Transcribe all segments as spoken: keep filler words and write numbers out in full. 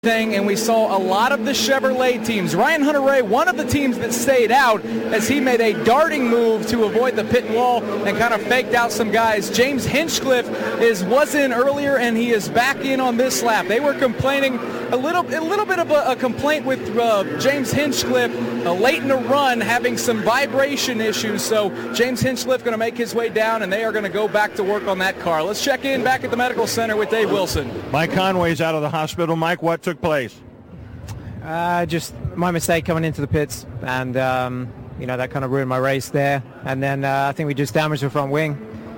thing, and we saw a lot of the Chevrolet teams. Ryan Hunter-Reay, one of the teams that stayed out as he made a darting move to avoid the pit wall and kind of faked out some guys. James Hinchcliffe is was in earlier, and he is back in on this lap. They were complaining a little a little bit of a, a complaint with uh, James Hinchcliffe uh, late in the run having some vibration issues, so James Hinchcliffe going to make his way down, and they are going to go back to work on that car. Let's check in back at the medical center with Dave Wilson. Mike Conway's out of the hospital. Mike, what took place? Uh, just my mistake coming into the pits, and um, you know, that kind of ruined my race there. And then uh, I think we just damaged the front wing.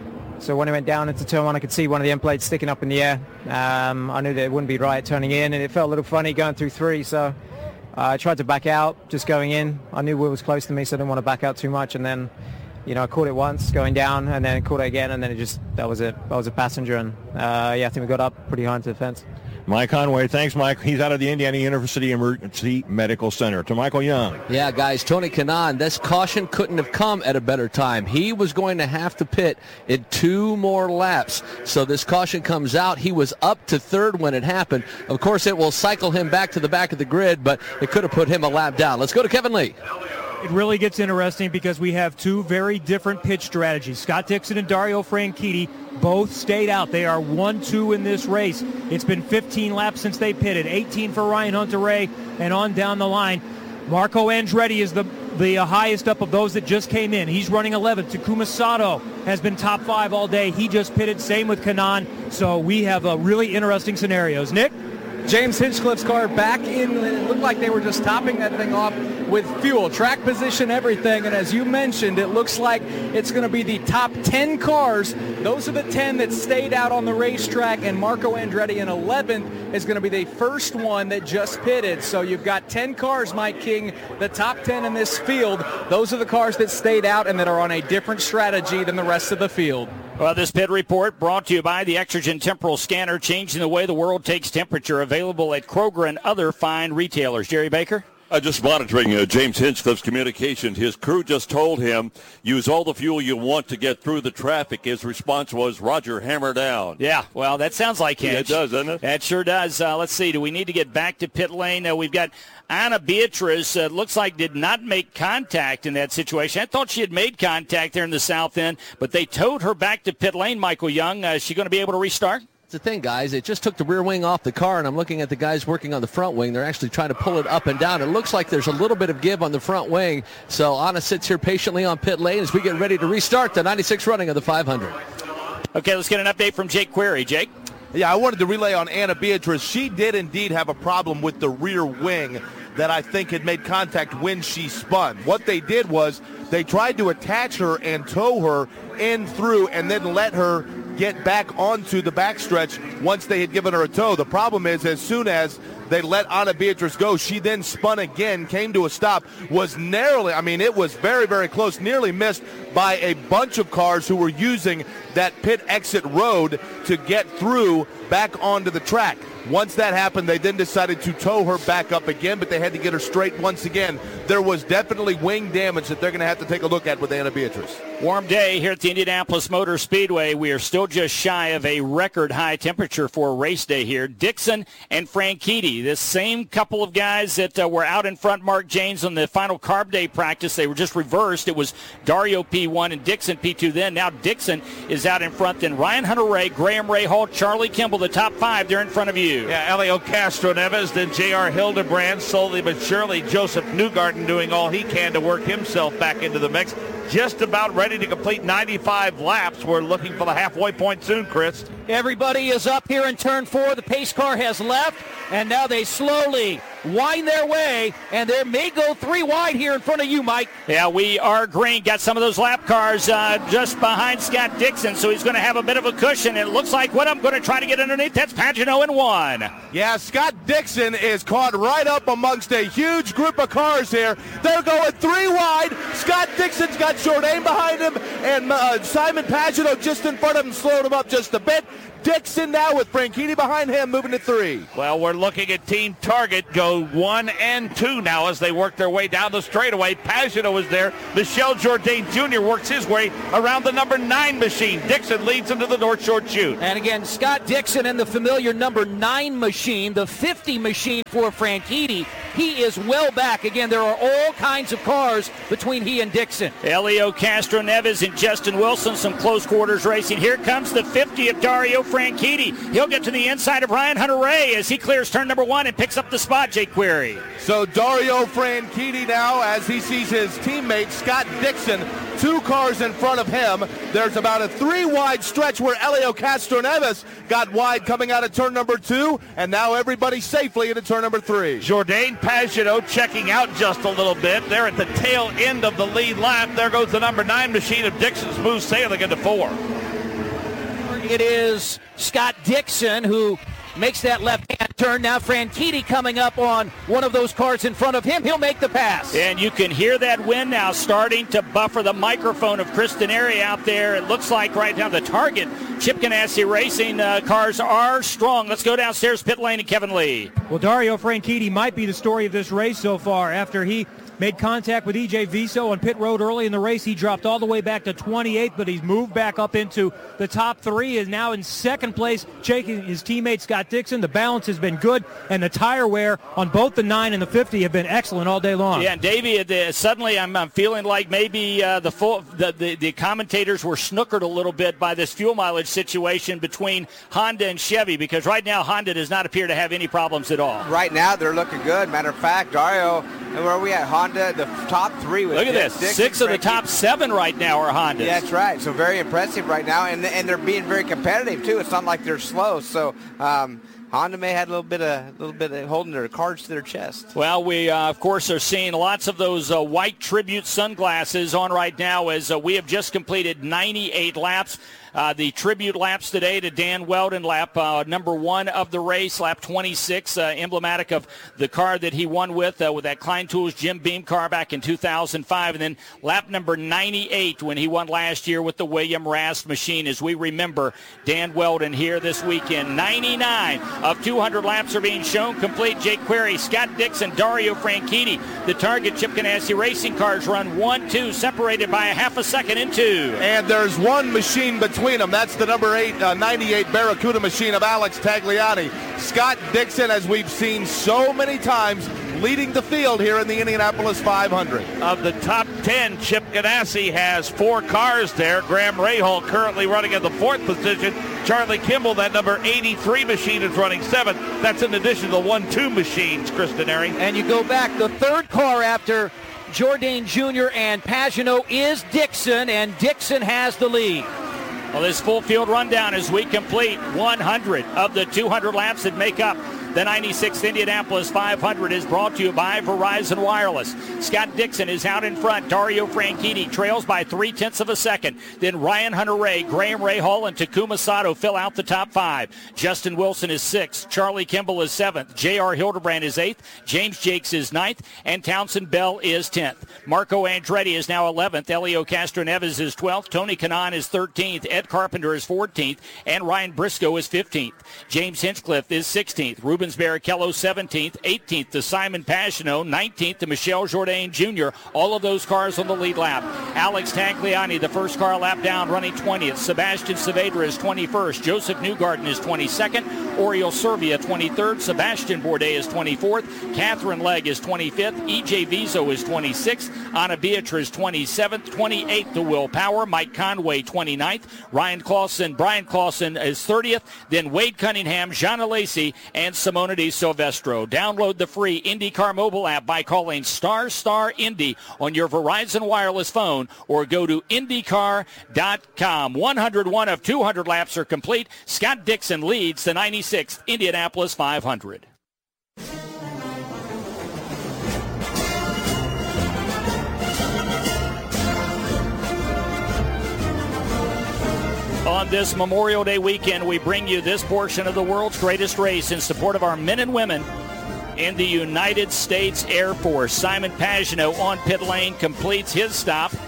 So when I went down into turn one, I could see one of the end plates sticking up in the air. Um, I knew that it wouldn't be right turning in, and it felt a little funny going through three. So uh, I tried to back out, just going in. I knew Will was close to me, so I didn't want to back out too much. And then, you know, I caught it once going down, and then caught it again, and then it just that was it. I was a passenger, and uh, yeah, I think we got up pretty high into the fence. Mike Conway, thanks, Mike. He's out of the Indiana University Emergency Medical Center. To Michael Young. Yeah, guys, Tony Kanaan, this caution couldn't have come at a better time. He was going to have to pit in two more laps. So this caution comes out. He was up to third when it happened. Of course, it will cycle him back to the back of the grid, but it could have put him a lap down. Let's go to Kevin Lee. It really gets interesting because we have two very different pitch strategies. Scott Dixon and Dario Franchitti both stayed out. They are one two in this race. It's been fifteen laps since they pitted, eighteen for Ryan Hunter-Reay, and on down the line. Marco Andretti is the, the uh, highest up of those that just came in. He's running eleventh. Takuma Sato has been top five all day. He just pitted. Same with Kanaan. So we have uh, really interesting scenarios. Nick? James Hinchcliffe's car back in. It looked like they were just topping that thing off with fuel, track position, everything. And as you mentioned, it looks like it's going to be the top ten cars. Those are the ten that stayed out on the racetrack, and Marco Andretti in eleventh is going to be the first one that just pitted. So you've got ten cars, Mike King, the top ten in this field. Those are the cars that stayed out and that are on a different strategy than the rest of the field. Well, this pit report brought to you by the Exergen Temporal Scanner, changing the way the world takes temperature, available at Kroger and other fine retailers. Jerry Baker? Uh, just monitoring uh, James Hinchcliffe's communication. His crew just told him, use all the fuel you want to get through the traffic. His response was, Roger, hammer down. Yeah, well, that sounds like Hinch. Yeah, it does, doesn't it? That sure does. Uh, let's see. Do we need to get back to pit lane? Uh, we've got Anna Beatrice, uh, looks like did not make contact in that situation. I thought she had made contact there in the south end, but they towed her back to pit lane, Michael Young. Uh, is she going to be able to restart? The thing, guys, it just took the rear wing off the car, and I'm looking at the guys working on the front wing. They're actually trying to pull it up and down. It looks like there's a little bit of give on the front wing. So Anna sits here patiently on pit lane as we get ready to restart the ninety-six running of the five hundred. Okay, let's get an update from Jake Query. Jake? Yeah, I wanted to relay on Anna Beatrice. She did indeed have a problem with the rear wing that I think had made contact when she spun. What they did was they tried to attach her and tow her in through and then let her get back onto the backstretch once they had given her a tow. The problem is, as soon as they let Anna Beatrice go, she then spun again, came to a stop, was narrowly, I mean, it was very, very close, nearly missed by a bunch of cars who were using that pit exit road to get through back onto the track. Once that happened, they then decided to tow her back up again, but they had to get her straight once again. There was definitely wing damage that they're going to have to take a look at with Anna Beatrice. Warm day here at the Indianapolis Motor Speedway. We are still just shy of a record high temperature for a race day here. Dixon and Franchitti, this same couple of guys that uh, were out in front, Mark James, on the final carb day practice. They were just reversed. It was Dario P one and Dixon P two then. Now Dixon is out in front. Then Ryan Hunter-Reay, Graham Rahal, Charlie Kimball, the top five. They're in front of you. Yeah, Elio Castro Neves, then J R Hildebrand, slowly but surely Joseph Newgarden doing all he can to work himself back into the mix. Just about ready to complete ninety-five laps. We're looking for the halfway point soon, Chris. Everybody is up here in turn four. The pace car has left, and now they slowly wind their way, and they may go three wide here in front of you, Mike. Yeah, we are green. Got some of those lap cars uh, just behind Scott Dixon, so he's going to have a bit of a cushion. It looks like what I'm going to try to get underneath. That's Pagano in one. Yeah, Scott Dixon is caught right up amongst a huge group of cars here. They're going three wide. Scott Dixon's got Jourdain behind him, and uh, Simon Pagano just in front of him, slowed him up just a bit. Dixon now with Franchitti behind him, moving to three. Well, we're looking at Team Target go one and two now as they work their way down the straightaway. Pagano is there. Michel Jourdain Junior works his way around the number nine machine. Dixon leads into the North Shore chute. And again, Scott Dixon and the familiar number nine machine, the fifty machine for Franchitti. He is well back. Again, there are all kinds of cars between he and Dixon. Elio Castroneves and Justin Wilson, some close quarters racing. Here comes the fifty of Dario Franchitti. He'll get to the inside of Ryan Hunter-Reay as he clears turn number one and picks up the spot, Jake Query. So Dario Franchitti now, as he sees his teammate Scott Dixon, two cars in front of him. There's about a three-wide stretch where Elio Castroneves got wide coming out of turn number two, and now everybody safely into turn number three. Jourdain Pagano checking out just a little bit. They're at the tail end of the lead lap. There goes the number nine machine of Dixon, smooth sailing into four. It is Scott Dixon who makes that left-hand turn. Now Franchitti coming up on one of those cars in front of him. He'll make the pass. And you can hear that wind now starting to buffer the microphone of Chris Denari out there. It looks like right now the Target Chip Ganassi Racing uh, cars are strong. Let's go downstairs pit lane and Kevin Lee. Well, Dario Franchitti might be the story of this race so far. After he made contact with E J Viso on pit road early in the race, he dropped all the way back to twenty-eighth, but he's moved back up into the top three, is now in second place, chasing his teammate Scott Dixon. The balance has been good, and the tire wear on both the nine and the fifty have been excellent all day long. Yeah, and Davey, uh, suddenly I'm, I'm feeling like maybe uh, the, full, the, the the commentators were snookered a little bit by this fuel mileage situation between Honda and Chevy, because right now Honda does not appear to have any problems at all. Right now they're looking good. Matter of fact, Dario, where are we at? Honda, the top three. With Look at Dick, this. Dick Six of the top seven right now are Hondas. Yeah, that's right. So very impressive right now, and and they're being very competitive too. It's not like they're slow. So um, Honda may have a little bit of little bit of holding their cards to their chest. Well, we uh, of course are seeing lots of those uh, white Tribute sunglasses on right now as uh, we have just completed ninety-eight laps. Uh, the tribute laps today to Dan Weldon, lap uh, number one of the race, lap twenty-six, uh, emblematic of the car that he won with, uh, with that Klein Tools Jim Beam car back in two thousand five. And then lap number ninety-eight when he won last year with the William Rast machine. As we remember Dan Weldon here this weekend. ninety-nine of two hundred laps are being shown complete. Jake Query, Scott Dixon, Dario Franchitti. The Target Chip Ganassi Racing cars run one two, separated by a half a second in two. And there's one machine between them. That's the number eight, uh, ninety-eight Barracuda machine of Alex Tagliani. Scott Dixon, as we've seen so many times, leading the field here in the Indianapolis five hundred. Of the top ten, Chip Ganassi has four cars there. Graham Rahal currently running in the fourth position. Charlie Kimball, that number eighty-three machine, is running seventh. That's in addition to the one two machines, Chris Denari. And you go back, the third car after Jourdain Junior and Pagano is Dixon, and Dixon has the lead. Well, this full field rundown as we complete one hundred of the two hundred laps that make up the ninety-sixth Indianapolis five hundred is brought to you by Verizon Wireless. Scott Dixon is out in front. Dario Franchitti trails by three-tenths of a second. Then Ryan Hunter-Reay, Graham Rahal, and Takuma Sato fill out the top five. Justin Wilson is sixth. Charlie Kimball is seventh. J R Hildebrand is eighth. James Jakes is ninth. And Townsend Bell is tenth. Marco Andretti is now eleventh. Elio Castroneves is twelfth. Tony Kanaan is thirteenth. Ed Carpenter is fourteenth. And Ryan Briscoe is fifteenth. James Hinchcliffe is sixteenth. Ruben Barrichello seventeenth, eighteenth to Simon Pagano, nineteenth to Michel Jourdain Junior All of those cars on the lead lap. Alex Tagliani, the first car lap down, running twentieth. Sebastian Saavedra is twenty-first. Joseph Newgarden is twenty-second. Oriol Servia twenty-third. Sebastian Bourdais is twenty-fourth. Catherine Legg is twenty-fifth. E J Viso is twenty-sixth. Anna Beatriz twenty-seventh. twenty-eighth to Will Power. Mike Conway twenty-ninth. Ryan Clausen, Brian Clausen is thirtieth. Then Wade Cunningham, Jana Lacey, and Simona Di Silvestro. Download the free IndyCar mobile app by calling Star Star Indy on your Verizon Wireless phone or go to IndyCar dot com. one hundred one of two hundred laps are complete. Scott Dixon leads the ninety-sixth Indianapolis five hundred. On this Memorial Day weekend, we bring you this portion of the world's greatest race in support of our men and women in the United States Air Force. Simon Pagano on pit lane completes his stop.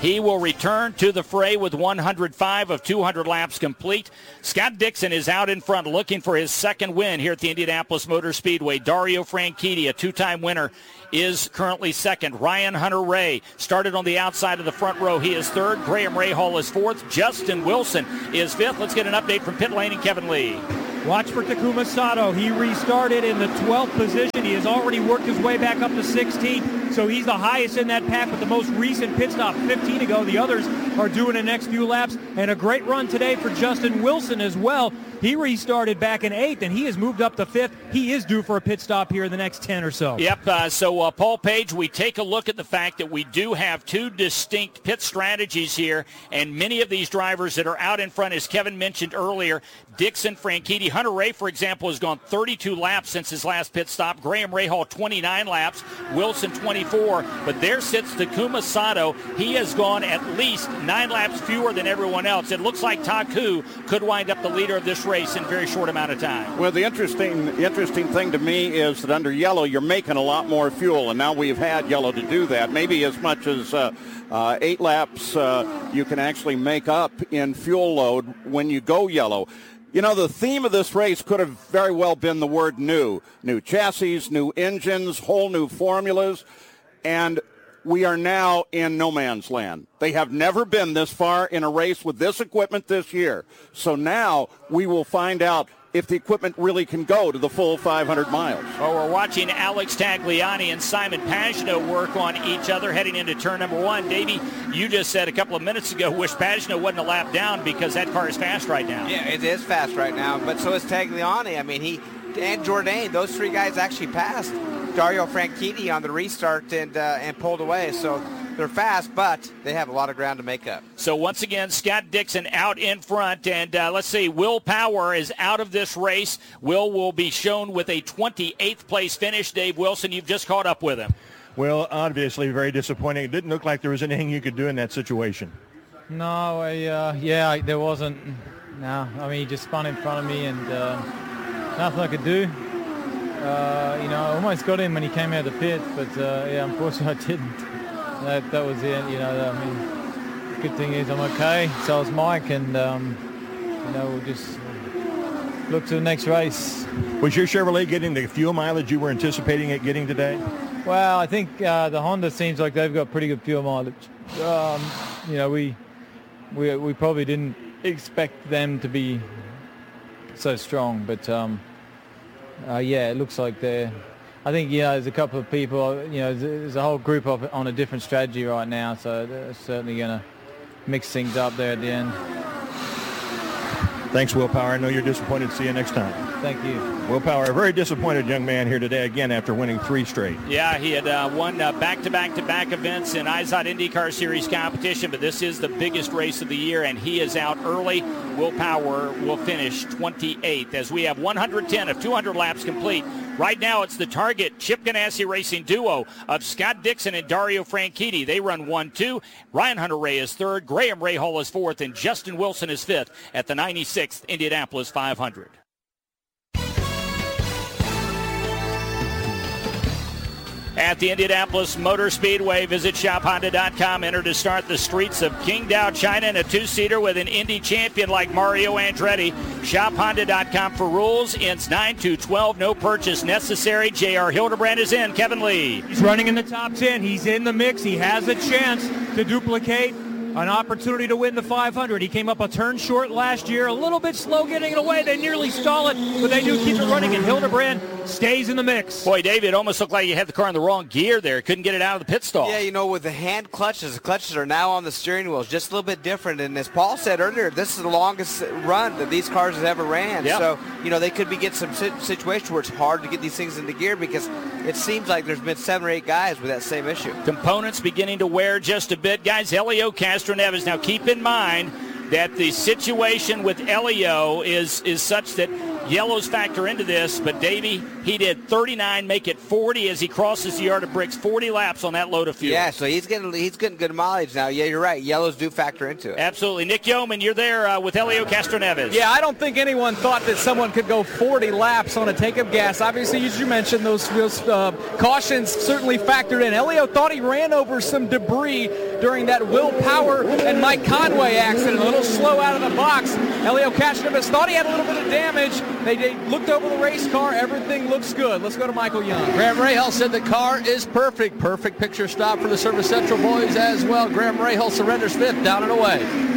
He will return to the fray with one hundred five of two hundred laps complete. Scott Dixon is out in front looking for his second win here at the Indianapolis Motor Speedway. Dario Franchitti, a two-time winner, is currently second. Ryan Hunter-Reay started on the outside of the front row. He is third. Graham Rahal is fourth. Justin Wilson is fifth. Let's get an update from pit lane and Kevin Lee. Watch for Takuma Sato. He restarted in the twelfth position. He has already worked his way back up to sixteenth, so he's the highest in that pack with the most recent pit stop fifteen ago. The others are doing the next few laps, and a great run today for Justin Wilson as well. He restarted back in eighth, and he has moved up to fifth. He is due for a pit stop here in the next ten or so. Yep, uh, so uh, Paul Page, we take a look at the fact that we do have two distinct pit strategies here, and many of these drivers that are out in front, as Kevin mentioned earlier, Dixon, Franchitti, Hunter-Reay, for example, has gone thirty-two laps since his last pit stop. Graham Rahal, twenty-nine laps. Wilson, twenty-four. But there sits Takuma Sato. He has gone at least nine laps fewer than everyone else. It looks like Taku could wind up the leader of this race in a very short amount of time. Well, the interesting, interesting thing to me is that under yellow, you're making a lot more fuel, and now we've had yellow to do that. Maybe as much as uh, uh, eight laps uh, you can actually make up in fuel load when you go yellow. You know, the theme of this race could have very well been the word new. New chassis, new engines, whole new formulas, and we are now in no man's land. They have never been this far in a race with this equipment this year. So now we will find out if the equipment really can go to the full five hundred miles. Well, we're watching Alex Tagliani and Simon Pagenaud work on each other heading into turn number one. Davey, you just said a couple of minutes ago, wish Pagenaud wasn't a lap down because that car is fast right now. Yeah, it is fast right now, but so is Tagliani. I mean, he and Jourdain, those three guys actually passed Dario Franchitti on the restart and uh, and pulled away. So they're fast, but they have a lot of ground to make up. So once again, Scott Dixon out in front, and uh, let's see, Will Power is out of this race. Will will be shown with a twenty-eighth place finish. Dave Wilson, you've just caught up with him. Well, obviously very disappointing. It didn't look like there was anything you could do in that situation. No, I, uh, yeah, there wasn't. No, I mean, he just spun in front of me, and uh, nothing I could do. Uh, you know, I almost got him when he came out of the pit, but uh, yeah, unfortunately I didn't. That, that was it, you know. I mean, the good thing is I'm okay. So is Mike, and um, you know, we'll just look to the next race. Was your Chevrolet getting the fuel mileage you were anticipating it getting today? Well, I think uh, the Honda seems like they've got pretty good fuel mileage. Um, you know, we we we probably didn't expect them to be so strong, but um, uh, yeah, it looks like they're. I think, you know, there's a couple of people, you know, there's a whole group of on a different strategy right now, so they're certainly going to mix things up there at the end. Thanks, Will Power. I know you're disappointed. See you next time. Thank you. Will Power, a very disappointed young man here today again after winning three straight. Yeah, he had uh, won uh, back-to-back-to-back events in I Z O T IndyCar Series competition, but this is the biggest race of the year, and he is out early. Will Power will finish twenty-eighth as we have one hundred ten of two hundred laps complete. Right now, it's the Target Chip Ganassi Racing duo of Scott Dixon and Dario Franchitti. They run one two. Ryan Hunter-Reay is third. Graham Rahal is fourth. And Justin Wilson is fifth at the ninety-sixth Indianapolis five hundred. At the Indianapolis Motor Speedway, visit shop honda dot com. Enter to start the streets of Qingdao, China in a two-seater with an Indy champion like Mario Andretti. shop honda dot com for rules. Ends nine to twelve. No purchase necessary. J R Hildebrand is in. Kevin Lee. He's running in the top ten. He's in the mix. He has a chance to duplicate an opportunity to win the five hundred. He came up a turn short last year, a little bit slow getting it away. They nearly stall it, but they do keep it running, and Hildebrand stays in the mix. Boy, David, it almost looked like you had the car in the wrong gear there. Couldn't get it out of the pit stall. Yeah, you know, with the hand clutches, the clutches are now on the steering wheels, just a little bit different. And as Paul said earlier, this is the longest run that these cars have ever ran. Yep. So, you know, they could be getting some situations where it's hard to get these things into gear because it seems like there's been seven or eight guys with that same issue. Components beginning to wear just a bit. Guys, Helio Castroneves. Now, keep in mind that the situation with Elio is is such that yellows factor into this, but Davey, he did thirty-nine, make it forty as he crosses the yard of bricks, forty laps on that load of fuel. Yeah, so he's getting he's getting good mileage now. Yeah, you're right. Yellows do factor into it. Absolutely. Nick Yeoman, you're there uh, with Helio Castroneves. Yeah, I don't think anyone thought that someone could go forty laps on a tank of gas. Obviously, as you mentioned, those, those uh, cautions certainly factored in. Helio thought he ran over some debris during that Will Power and Mike Conway accident. A little slow out of the box. Helio Castroneves thought he had a little bit of damage. They, they looked over the race car. Everything looks good. Let's go to Michael Young. Graham Rahal said the car is perfect. Perfect picture stop for the Service Central boys as well. Graham Rahal surrenders fifth, down and away.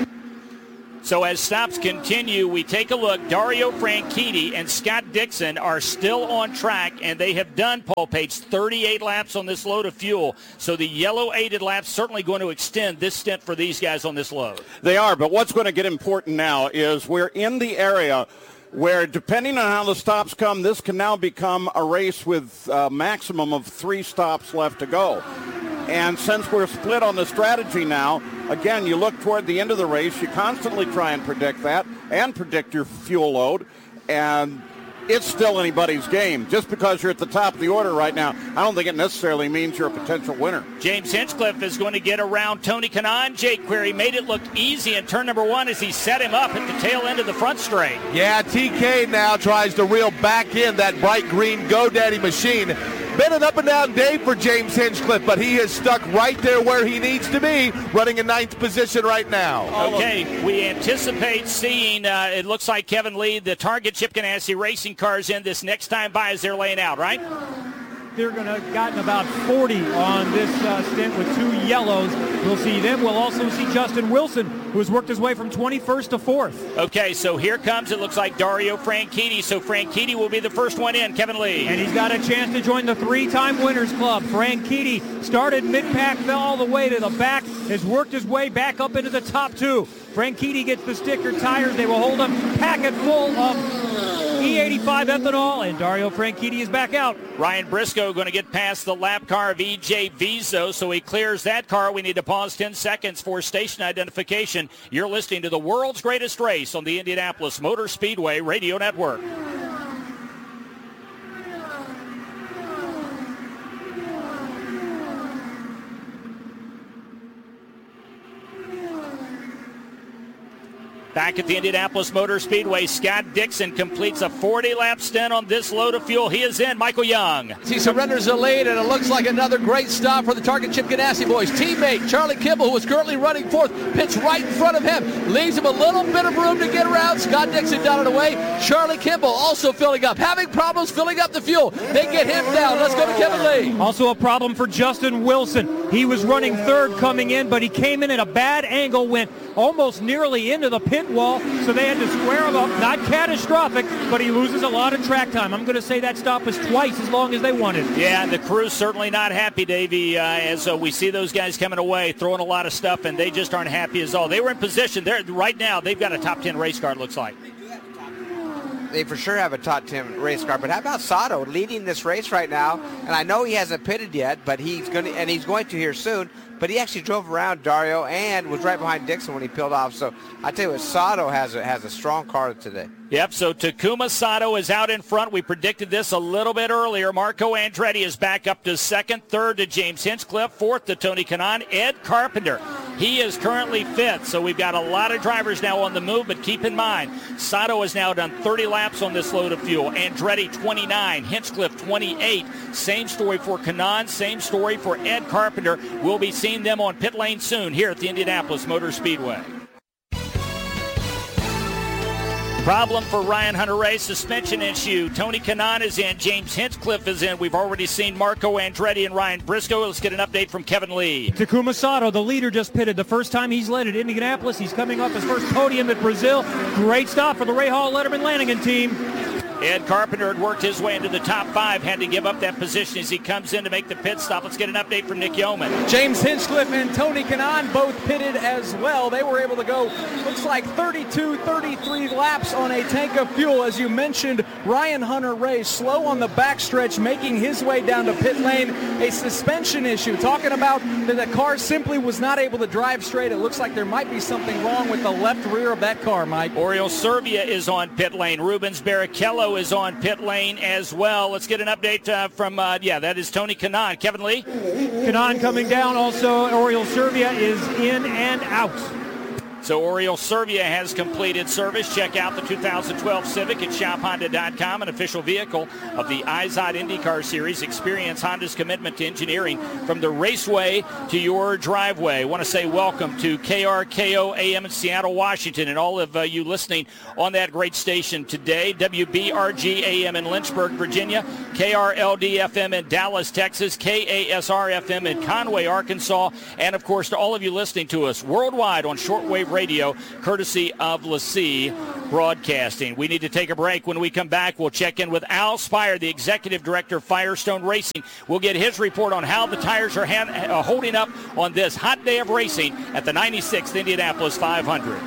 So as stops continue, we take a look. Dario Franchitti and Scott Dixon are still on track, and they have done, Paul Page, thirty-eight laps on this load of fuel. So the yellow aided laps certainly going to extend this stint for these guys on this load. They are, but what's going to get important now is we're in the area where, depending on how the stops come, this can now become a race with a maximum of three stops left to go. And since we're split on the strategy now, again, you look toward the end of the race, you constantly try and predict that and predict your fuel load, and it's still anybody's game. Just because you're at the top of the order right now, I don't think it necessarily means you're a potential winner. James Hinchcliffe is going to get around Tony Kanaan. Jake Query made it look easy in turn number one as he set him up at the tail end of the front straight. Yeah, T K now tries to reel back in that bright green GoDaddy machine. Been an up and down day for James Hinchcliffe, but he is stuck right there where he needs to be, running in ninth position right now. Okay, we anticipate seeing, uh, it looks like Kevin Lee, the Target Chip Ganassi Racing cars in this next time by as they're laying out, right? They're going to have gotten about forty on this uh, stint with two yellows. We'll see them. We'll also see Justin Wilson, who has worked his way from twenty-first to fourth. Okay, so here comes, it looks like Dario Franchitti. So Franchitti will be the first one in, Kevin Lee. And he's got a chance to join the three-time Winners Club. Franchitti started mid-pack, fell all the way to the back, has worked his way back up into the top two. Franchitti gets the sticker tires. They will hold him, pack it full of E eighty-five ethanol, and Dario Franchitti is back out. Ryan Briscoe going to get past the lap car of E J Vizo, so he clears that car. We need to pause ten seconds for station identification. You're listening to the world's greatest race on the Indianapolis Motor Speedway Radio Network. Back at the Indianapolis Motor Speedway, Scott Dixon completes a forty-lap stint on this load of fuel. He is in. Michael Young. He surrenders the lead, and it looks like another great stop for the Target Chip Ganassi boys. Teammate Charlie Kimball, who is currently running fourth, pits right in front of him. Leaves him a little bit of room to get around. Scott Dixon down and away. Charlie Kimball also filling up. Having problems filling up the fuel. They get him down. Let's go to Kevin Lee. Also a problem for Justin Wilson. He was running third coming in, but he came in at a bad angle, went almost nearly into the pit wall, so they had to square him up. Not catastrophic, but he loses a lot of track time. I'm going to say that stop was twice as long as they wanted. Yeah, and the crew's certainly not happy, Davey, uh, as uh, we see those guys coming away, throwing a lot of stuff, and they just aren't happy as all. They were in position. They're, right now, they've got a top ten race car, it looks like. They for sure have a top ten race car, but how about Sato leading this race right now? And I know he hasn't pitted yet, but he's going to, and he's going to here soon. But he actually drove around Dario and was right behind Dixon when he peeled off. So I tell you what, Sato has a, has a strong car today. Yep, so Takuma Sato is out in front. We predicted this a little bit earlier. Marco Andretti is back up to second, third to James Hinchcliffe, fourth to Tony Kanaan. Ed Carpenter, he is currently fifth. So we've got a lot of drivers now on the move, but keep in mind, Sato has now done thirty laps on this load of fuel. Andretti twenty-nine, Hinchcliffe twenty-eight. Same story for Kanaan, same story for Ed Carpenter. We'll be seeing them on pit lane soon here at the Indianapolis Motor Speedway. Problem for Ryan Hunter-Reay, suspension issue. Tony Kanaan is in. James Hinchcliffe is in. We've already seen Marco Andretti and Ryan Briscoe. Let's get an update from Kevin Lee. Takuma Sato, the leader, just pitted. The first time he's led at Indianapolis. He's coming off his first podium at Brazil. Great stop for the Ray Hall Letterman Lanigan team. Ed Carpenter had worked his way into the top five, had to give up that position as he comes in to make the pit stop. Let's get an update from Nick Yeoman. James Hinchcliffe and Tony Kanaan both pitted as well. They were able to go, looks like thirty-two, thirty-three laps on a tank of fuel. As you mentioned, Ryan Hunter-Reay slow on the backstretch, making his way down to pit lane. A suspension issue, talking about that the car simply was not able to drive straight. It looks like there might be something wrong with the left rear of that car, Mike. Oriol Servia is on pit lane. Rubens Barrichello is on pit lane as well. Let's get an update uh, from, uh, yeah, that is Tony Kanaan. Kevin Lee? Kanaan coming down. Also, Oriol Servia is in and out. So Oriol Servia has completed service. Check out the two thousand twelve Civic at shop honda dot com, an official vehicle of the I Z O D IndyCar Series. Experience Honda's commitment to engineering from the raceway to your driveway. I want to say welcome to K R K O A M in Seattle, Washington, and all of uh, you listening on that great station today. W B R G A M in Lynchburg, Virginia. K R L D F M in Dallas, Texas. K A S R F M in Conway, Arkansas. And, of course, to all of you listening to us worldwide on shortwave radio, courtesy of LaCie Broadcasting. We need to take a break. When we come back, we'll check in with Al Spire, the executive director of Firestone Racing. We'll get his report on how the tires are hand, uh, holding up on this hot day of racing at the ninety-sixth Indianapolis five hundred.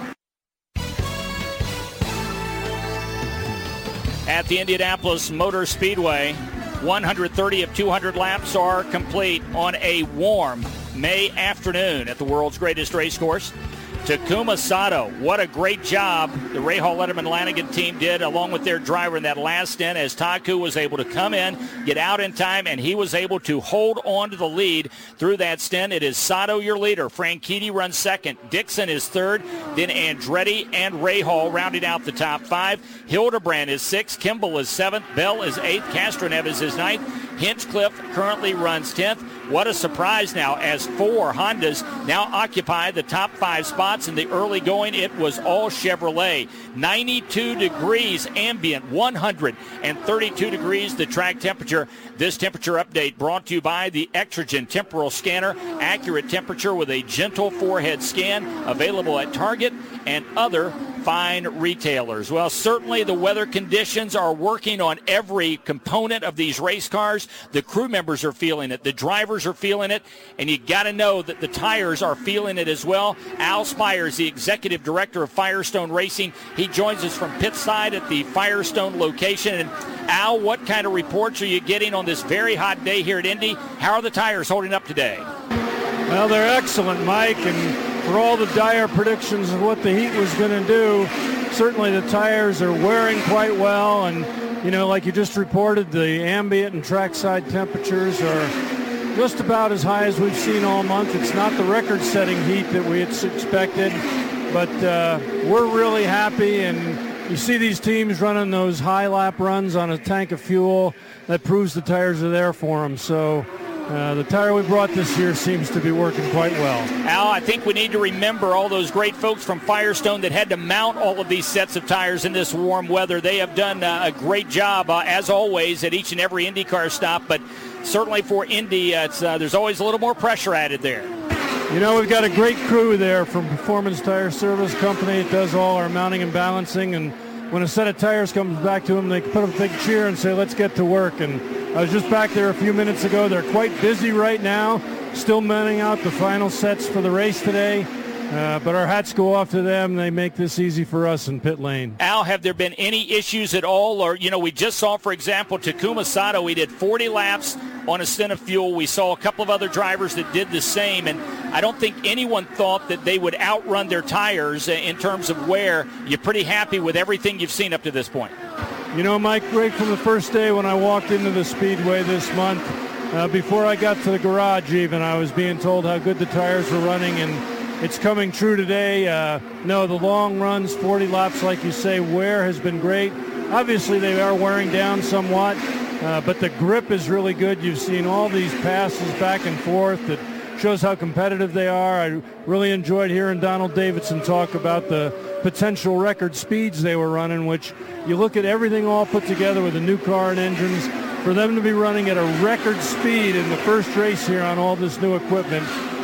At the Indianapolis Motor Speedway, one hundred thirty of two hundred laps are complete on a warm May afternoon at the world's greatest race course. Takuma Sato, what a great job the Rahal Letterman Lanigan team did along with their driver in that last stint, as Taku was able to come in, get out in time, and he was able to hold on to the lead through that stint. It is Sato your leader. Franchitti runs second. Dixon is third. Then Andretti and Rahal rounded out the top five. Hildebrand is sixth. Kimball is seventh. Bell is eighth. Castroneves is ninth. Hinchcliffe currently runs tenth. What a surprise now, as four Hondas now occupy the top five spots. In the early going, it was all Chevrolet. ninety-two degrees ambient, one hundred thirty-two degrees the track temperature. This temperature update brought to you by the Extragen Temporal Scanner. Accurate temperature with a gentle forehead scan, available at Target and other fine retailers. Well, certainly the weather conditions are working on every component of these race cars. The crew members are feeling it. The drivers are feeling it. And you got to know that the tires are feeling it as well. Al Spire is the executive director of Firestone Racing. He joins us from pit side at the Firestone location. And Al, what kind of reports are you getting on this very hot day here at Indy? How are the tires holding up today? Well, they're excellent, Mike, and for all the dire predictions of what the heat was going to do, certainly the tires are wearing quite well. And, you know, like you just reported, the ambient and trackside temperatures are just about as high as we've seen all month. It's not the record-setting heat that we had expected, but uh, we're really happy. And you see these teams running those high lap runs on a tank of fuel. That proves the tires are there for them. So Uh, the tire we brought this year seems to be working quite well. Al, I think we need to remember all those great folks from Firestone that had to mount all of these sets of tires in this warm weather. They have done uh, a great job, uh, as always, at each and every IndyCar stop. But certainly for Indy, uh, it's, uh, there's always a little more pressure added there. You know, we've got a great crew there from Performance Tire Service Company. It does all our mounting and balancing. And when a set of tires comes back to them, they put a big cheer and say, let's get to work. And I was just back there a few minutes ago. They're quite busy right now, still mounting out the final sets for the race today. Uh, but our hats go off to them. They make this easy for us in pit lane. Al, have there been any issues at all? Or, you know, we just saw, for example, Takuma Sato. He did forty laps on a stint of fuel. We saw a couple of other drivers that did the same. And I don't think anyone thought that they would outrun their tires in terms of wear. You're pretty happy with everything you've seen up to this point. You know, Mike, right from the first day when I walked into the Speedway this month, uh, before I got to the garage even, I was being told how good the tires were running, and it's coming true today. Uh, no, the long runs, forty laps, like you say, wear has been great. Obviously, they are wearing down somewhat, uh, but the grip is really good. You've seen all these passes back and forth that shows how competitive they are. I really enjoyed hearing Donald Davidson talk about the potential record speeds they were running, which you look at everything all put together with a new car and engines. For them to be running at a record speed in the first race here on all this new equipment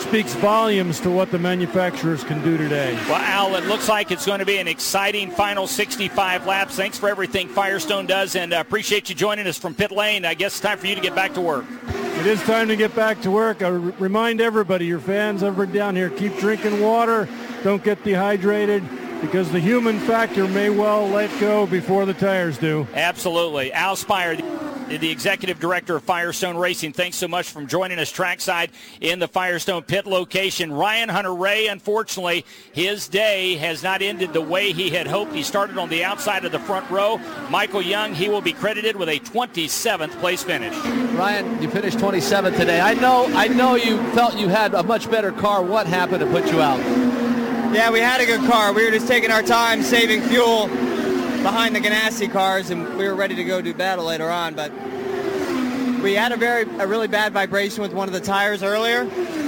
speaks volumes to what the manufacturers can do today. Well, Al, it looks like it's going to be an exciting final sixty-five laps. Thanks for everything Firestone does, and uh, appreciate you joining us from pit lane. I guess it's time for you to get back to work. It is time to get back to work. I r- remind everybody, your fans over down here, keep drinking water. Don't get dehydrated, because the human factor may well let go before the tires do. Absolutely. Al Spire, the executive director of Firestone Racing, thanks so much for joining us trackside in the Firestone pit location. Ryan Hunter-Reay, unfortunately, his day has not ended the way he had hoped. He started on the outside of the front row. Michael Young, he will be credited with a twenty-seventh place finish. Ryan, you finished twenty-seventh today. I know, I know you felt you had a much better car. What happened to put you out? Yeah, we had a good car. We were just taking our time, saving fuel behind the Ganassi cars, and we were ready to go do battle later on. But we had a very, a really bad vibration with one of the tires earlier,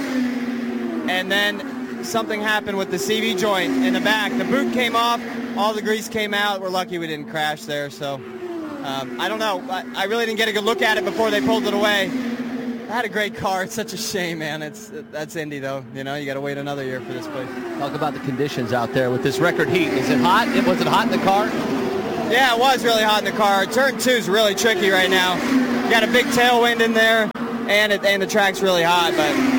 and then something happened with the C V joint in the back. The boot came off, all the grease came out. We're lucky we didn't crash there. So um, I don't know. I, I really didn't get a good look at it before they pulled it away. I had a great car. It's such a shame, man. It's that's Indy, though. You know, you got to wait another year for this place. Talk about the conditions out there with this record heat. Is it hot? Was it hot in the car? Yeah, it was really hot in the car. Turn two is really tricky right now. You got a big tailwind in there, and it, and the track's really hot.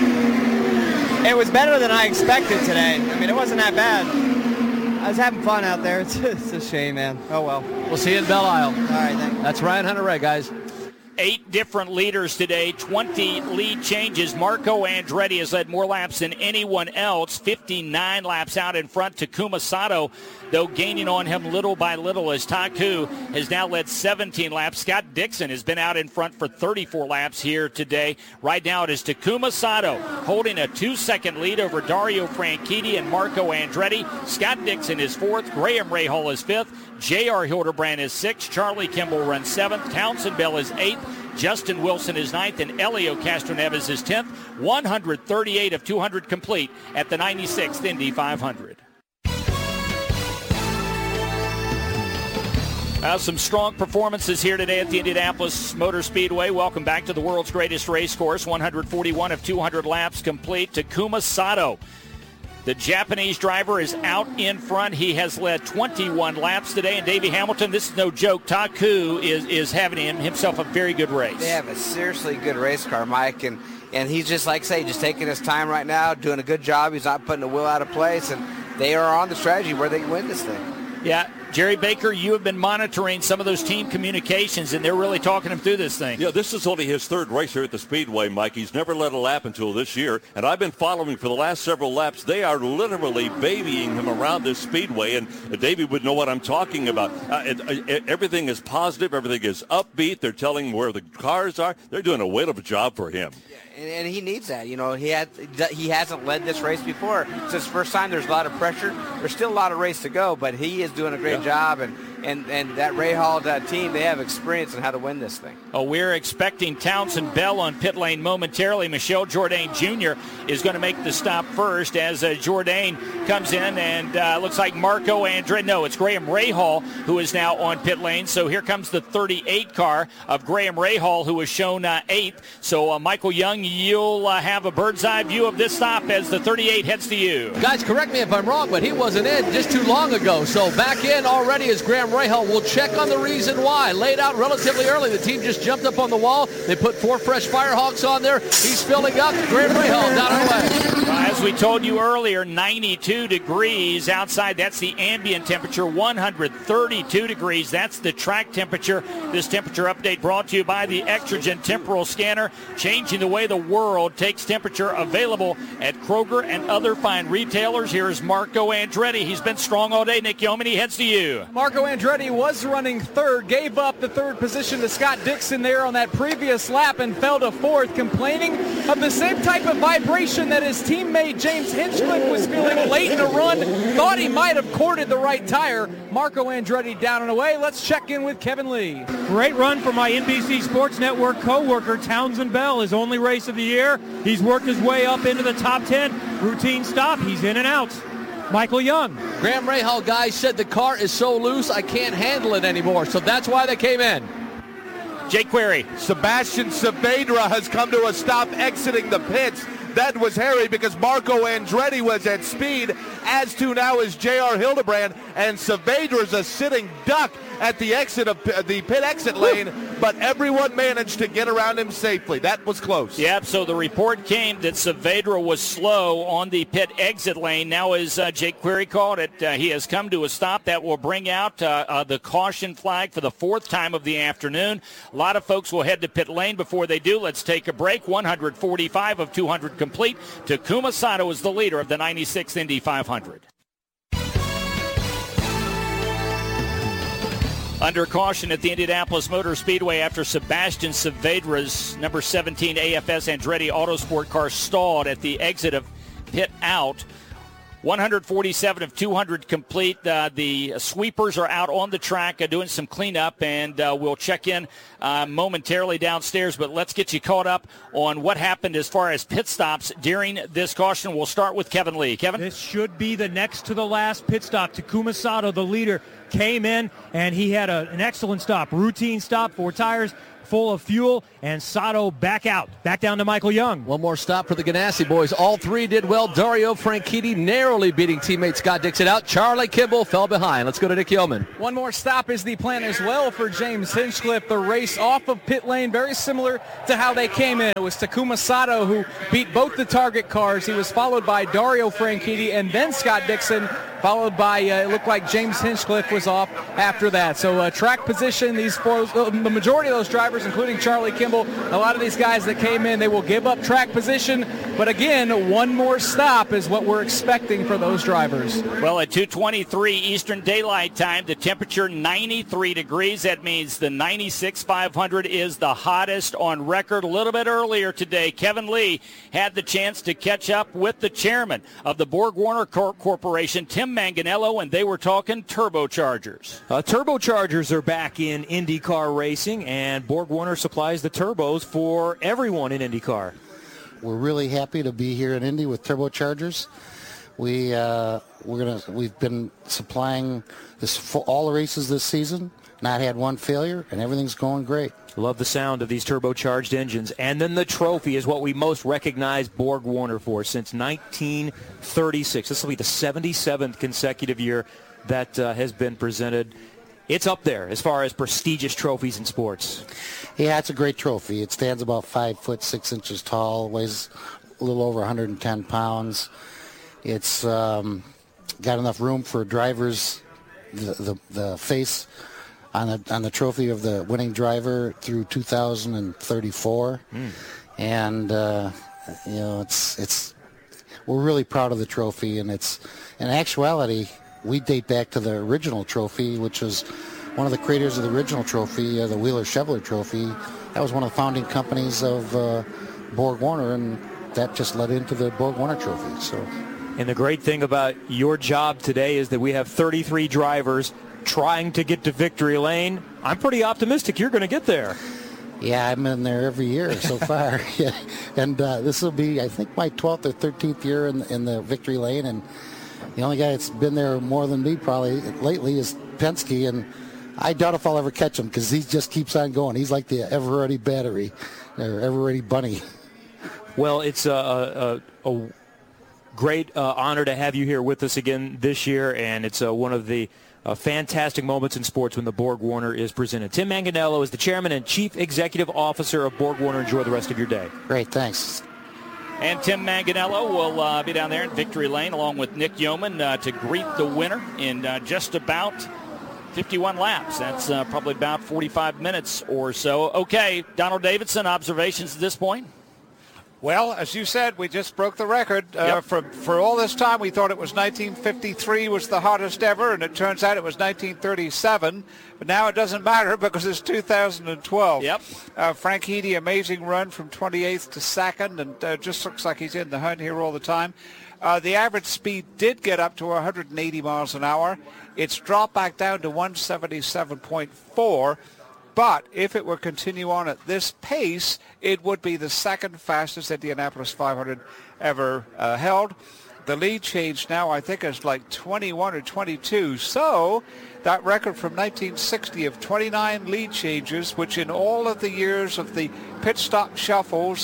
But it was better than I expected today. I mean, it wasn't that bad. I was having fun out there. It's, it's a shame, man. Oh well. We'll see you in Belle Isle. All right, thanks. That's Ryan Hunter-Reay, guys. Eight different leaders today, twenty lead changes. Marco Andretti has led more laps than anyone else, fifty-nine laps out in front. Takuma Sato, though, gaining on him little by little as Taku has now led seventeen laps. Scott Dixon has been out in front for thirty-four laps here today. Right now it is Takuma Sato holding a two-second lead over Dario Franchitti and Marco Andretti. Scott Dixon is fourth. Graham Rahal is fifth. J R Hildebrand is sixth. Charlie Kimball runs seventh. Townsend Bell is eighth. Justin Wilson is ninth, and Elio Castroneves is tenth. one hundred thirty-eight of two hundred complete at the ninety-sixth Indy five hundred. Uh, some strong performances here today at the Indianapolis Motor Speedway. Welcome back to the world's greatest race course. one hundred forty-one of two hundred laps complete. Takuma Sato, the Japanese driver, is out in front. He has led twenty-one laps today. And Davey Hamilton, this is no joke. Taku is, is having him, himself a very good race. They have a seriously good race car, Mike. And, and he's just, like I say, just taking his time right now, doing a good job. He's not putting the wheel out of place. And they are on the strategy where they can win this thing. Yeah, Jerry Baker, you have been monitoring some of those team communications, and they're really talking him through this thing. Yeah, this is only his third race here at the Speedway, Mike. He's never led a lap until this year, and I've been following for the last several laps. They are literally babying him around this Speedway, and Davey would know what I'm talking about. Uh, it, it, everything is positive. Everything is upbeat. They're telling him where the cars are. They're doing a whale of a job for him. Yeah, and, and he needs that. You know, he had he hasn't led this race before. It's his first time. There's a lot of pressure. There's still a lot of race to go, but he is doing a great yeah. job, and And, and that Rahal uh, team, they have experience in how to win this thing. Oh, we're expecting Townsend Bell on pit lane momentarily. Michel Jourdain Junior is going to make the stop first as uh, Jourdain comes in, and uh, looks like Marco Andretti. No, it's Graham Rahal who is now on pit lane. So here comes the thirty-eight car of Graham Rahal, who was shown uh, eighth. So uh, Michael Young, you'll uh, have a bird's eye view of this stop as the thirty-eight heads to you. Guys, correct me if I'm wrong, but he wasn't in just too long ago. So back in already is Graham Rahal. We'll check on the reason why. Laid out relatively early. The team just jumped up on the wall. They put four fresh Firehawks on there. He's filling up. Graham Rahal down our way. As we told you earlier, ninety-two degrees outside. That's the ambient temperature. one hundred thirty-two degrees. That's the track temperature. This temperature update brought to you by the Extragen Temporal Scanner, changing the way the world takes temperature. Available at Kroger and other fine retailers. Here's Marco Andretti. He's been strong all day. Nick Yeoman, he heads to you. Marco Andretti was running third, gave up the third position to Scott Dixon there on that previous lap and fell to fourth, complaining of the same type of vibration that his teammate James Hinchcliffe was feeling late in the run. Thought he might have corded the right tire. Marco Andretti down and away. Let's check in with Kevin Lee. Great run for my N B C Sports Network co-worker Townsend Bell. His only race of the year. He's worked his way up into the top ten. Routine stop. He's in and out. Michael Young. Graham Rahal, guys, said the car is so loose I can't handle it anymore, so that's why they came in. Jake Query. Sebastian Saavedra has come to a stop exiting the pits. that was hairy because Marco Andretti was at speed, as to now is J R Hildebrand, and Saavedra's a sitting duck at the exit of the pit exit lane, but everyone managed to get around him safely. That was close. Yep, so the report came that Saavedra was slow on the pit exit lane. Now, as uh, Jake Query called it, uh, he has come to a stop. That will bring out uh, uh, the caution flag for the fourth time of the afternoon. A lot of folks will head to pit lane. Before they do, let's take a break. one forty-five of two hundred complete. Takuma Sato is the leader of the ninety-sixth Indy five hundred. Under caution at the Indianapolis Motor Speedway after Sebastian Saavedra's number seventeen A F S Andretti Autosport car stalled at the exit of pit out. one forty-seven of two hundred complete. Uh, the sweepers are out on the track uh, doing some cleanup, and uh, we'll check in uh, momentarily downstairs. But let's get you caught up on what happened as far as pit stops during this caution. We'll start with Kevin Lee. Kevin? This should be the next to the last pit stop. Takuma Sato, the leader, came in, and he had a, an excellent stop. Routine stop, four tires, full of fuel, and Sato back out. Back down to Michael Young. One more stop for the Ganassi boys. All three did well. Dario Franchitti narrowly beating teammate Scott Dixon out. Charlie Kimball fell behind. Let's go to Nick Yeoman. One more stop is the plan as well for James Hinchcliffe. The race off of pit lane, very similar to how they came in. It was Takuma Sato who beat both the target cars. He was followed by Dario Franchitti and then Scott Dixon, followed by, uh, it looked like James Hinchcliffe was off after that. So uh, track position, these four, uh, the majority of those drivers, including Charlie Kimball, a lot of these guys that came in, they will give up track position. But again, one more stop is what we're expecting for those drivers. Well, at two twenty-three Eastern Daylight Time, the temperature ninety-three degrees. That means the ninety-six five hundred is the hottest on record. A little bit earlier today, Kevin Lee had the chance to catch up with the chairman of the Borg Warner Cor- Corporation, Tim Manganello, and they were talking turbochargers. Uh, turbochargers are back in IndyCar racing, and Borg Warner supplies the turbos for everyone in IndyCar. We're really happy to be here in Indy with turbochargers. We uh, we're gonna we've been supplying this for all the races this season. Not had one failure, and everything's going great. Love the sound of these turbocharged engines. And then the trophy is what we most recognize Borg Warner for since nineteen thirty-six. This will be the seventy-seventh consecutive year that uh, has been presented. It's up there as far as prestigious trophies in sports. Yeah, it's a great trophy. It stands about five foot six inches tall, weighs a little over one hundred ten pounds. It's um, got enough room for drivers, the, the, the face on the on the trophy of the winning driver through two thousand thirty-four, mm. and uh, you know it's it's we're really proud of the trophy, and it's in actuality we date back to the original trophy, which was one of the creators of the original trophy, uh, the Wheeler Chevrolet Trophy. That was one of the founding companies of uh, Borg Warner, and that just led into the Borg Warner Trophy. So, and the great thing about your job today is that we have thirty-three drivers trying to get to victory lane. I'm pretty optimistic you're going to get there. Yeah, I'm in there every year so far. Yeah. And uh, this will be, I think, my twelfth or thirteenth year in, in the victory lane. And the only guy that's been there more than me probably lately is Penske. And I doubt if I'll ever catch him because he just keeps on going. He's like the ever-ready battery, or ever-ready bunny. Well, it's a, a, a great uh, honor to have you here with us again this year. And it's uh, one of the Uh, fantastic moments in sports when the Borg Warner is presented. Tim Manganello is the chairman and chief executive officer of Borg Warner. Enjoy the rest of your day. Great, thanks. And Tim Manganello will uh, be down there in victory lane along with Nick Yeoman uh, to greet the winner in uh, just about fifty-one laps. That's uh, probably about forty-five minutes or so. Okay, Donald Davidson, observations at this point? Well, as you said, we just broke the record. Uh, yep. for, for all this time, we thought it was nineteen fifty-three was the hottest ever, and it turns out it was nineteen thirty-seven. But now it doesn't matter because it's two thousand twelve. Yep. Uh, Franchitti, amazing run from twenty-eighth to second, and uh, just looks like he's in the hunt here all the time. Uh, the average speed did get up to one hundred eighty miles an hour. It's dropped back down to one seventy-seven point four. But if it were continue on at this pace, it would be the second fastest Indianapolis five hundred ever uh, held. The lead change now, I think, is like twenty-one or twenty-two. So that record from nineteen sixty of twenty-nine lead changes, which in all of the years of the pit stop shuffles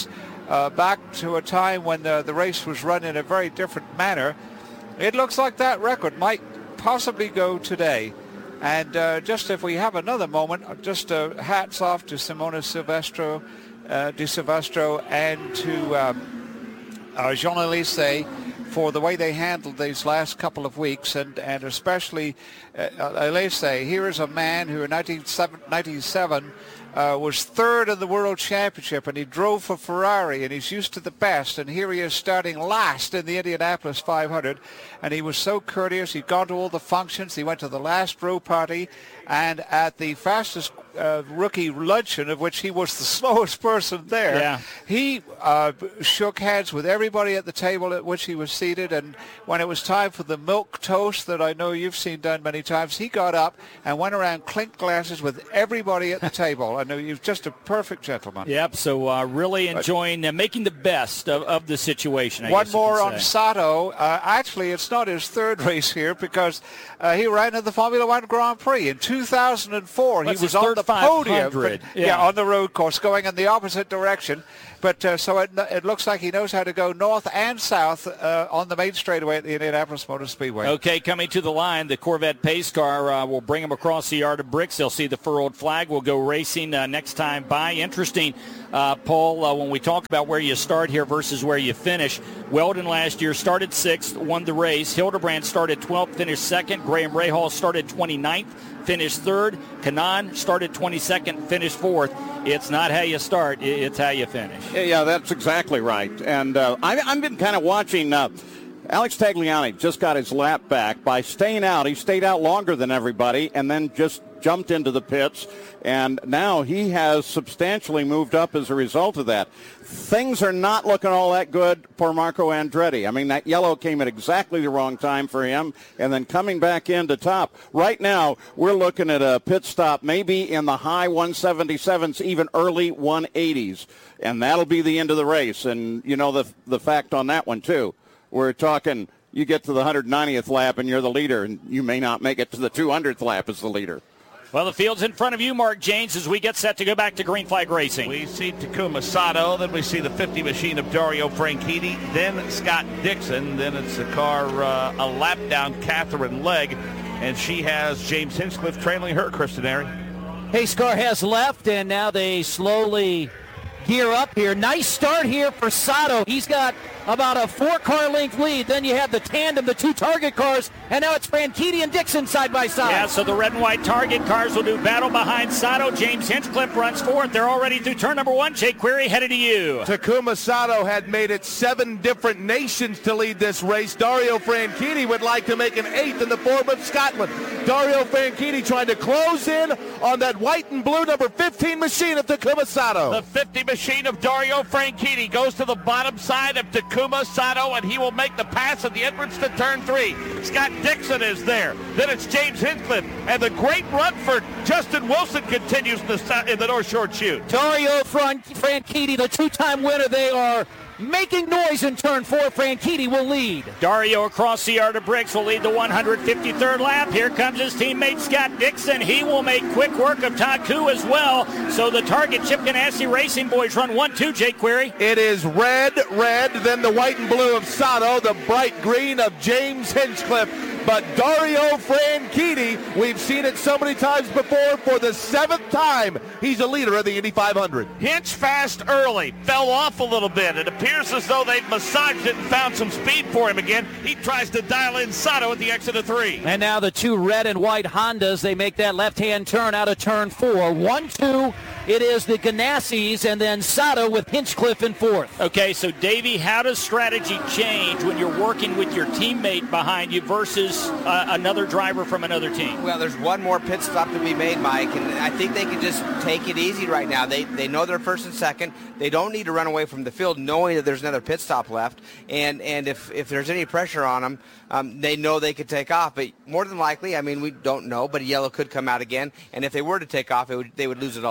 uh, back to a time when the, the race was run in a very different manner. It looks like that record might possibly go today. And uh, just if we have another moment, just uh, hats off to Simona Silvestro, uh, Di Silvestro and to um, uh, Jean Alesi for the way they handled these last couple of weeks, and, and especially uh, Alesi. Here is a man who in nineteen ninety-seven uh, was third in the World Championship, and he drove for Ferrari, and he's used to the best, and here he is starting last in the Indianapolis five hundred, and he was so courteous. He'd gone to all the functions. He went to the last row party, and at the fastest uh, rookie luncheon, of which he was the slowest person there, yeah. he uh, shook hands with everybody at the table at which he was seated, and when it was time for the milk toast that I know you've seen done many times, he got up and went around, clinked glasses with everybody at the table. I know he was just a perfect gentleman. Yep, so uh, really enjoying uh, making the best of, of the situation, I One guess you more could on say. Sato. Uh, actually, it's not his third race here because uh, he ran in the Formula One Grand Prix in two thousand four. That's he was his on third the podium, five hundred. but, yeah. Yeah. on the road course, going in the opposite direction. But uh, so it, it looks like he knows how to go north and south uh, on the main straightaway at the Indianapolis Motor Speedway. Okay, coming to the line, the Corvette pace car uh, will bring them across the yard of bricks. They'll see the furrowed flag. We'll go racing uh, next time by. Interesting, uh, Paul, uh, when we talk about where you start here versus where you finish. Weldon last year started sixth, won the race. Hildebrand started twelfth, finished second. Graham Rahal started twenty-ninth, finished third. Kanan started twenty-second, finished fourth. It's not how you start, it's how you finish. Yeah, yeah, that's exactly right. And uh, I, I've been kind of watching. Uh, Alex Tagliani just got his lap back by staying out. He stayed out longer than everybody and then just jumped into the pits. And now he has substantially moved up as a result of that. Things are not looking all that good for Marco Andretti. I mean, that yellow came at exactly the wrong time for him, and then coming back into top. Right now, we're looking at a pit stop maybe in the high one seventy-sevens, even early one eighties, and that'll be the end of the race. And you know the the fact on that one, too. We're talking you get to the one hundred ninetieth lap, and you're the leader, and you may not make it to the two hundredth lap as the leader. Well, the field's in front of you, Mark James, as we get set to go back to green flag racing. We see Takuma Sato, then we see the fifty machine of Dario Franchitti, then Scott Dixon, then it's the car uh, a lap down, Catherine Legg, and she has James Hinchcliffe trailing her, Kristen Airy. Pace car has left, and now they slowly gear up here. Nice start here for Sato. He's got about a four-car length lead. Then you have the tandem, the two target cars, and now it's Franchitti and Dixon side by side. Yeah, so the red and white target cars will do battle behind Sato. James Hinchcliffe runs fourth. They're already through turn number one. Jake Query headed to you. Takuma Sato had made it seven different nations to lead this race. Dario Franchitti would like to make an eighth in the form of Scotland. Dario Franchitti trying to close in on that white and blue number fifteen machine of Takuma Sato. The fifty machine of Dario Franchitti goes to the bottom side of Takuma Sato, and he will make the pass at the entrance to turn three. Scott Dixon is there. Then it's James Hinchcliffe, and the great run for Justin Wilson continues in the, in the North Shore Chute. Dario Fran- Franchitti, the two-time winner. They are making noise in turn four. Franchitti will lead. Dario across the yard of bricks will lead the one hundred fifty-third lap. Here comes his teammate Scott Dixon. He will make quick work of Taku as well. So the target Chip Ganassi Racing boys run one two, Jake Query. It is red, red, then the white and blue of Sato, the bright green of James Hinchcliffe. But Dario Franchitti, we've seen it so many times before, for the seventh time, he's a leader of the Indy five hundred. Hinch fast early, fell off a little bit. It appears as though they've massaged it and found some speed for him again. He tries to dial in Sato at the exit of three. And now the two red and white Hondas, they make that left-hand turn out of turn four. One, two, it is the Ganassis, and then Sato with Hinchcliffe in fourth. Okay, so Davey, how does strategy change when you're working with your teammate behind you versus uh, another driver from another team? Well, there's one more pit stop to be made, Mike, and I think they can just take it easy right now. They they know they're first and second. They don't need to run away from the field knowing that there's another pit stop left, and and if, if there's any pressure on them, um, they know they could take off. But more than likely, I mean, we don't know, but a yellow could come out again, and if they were to take off, it would, they would lose it all anyways.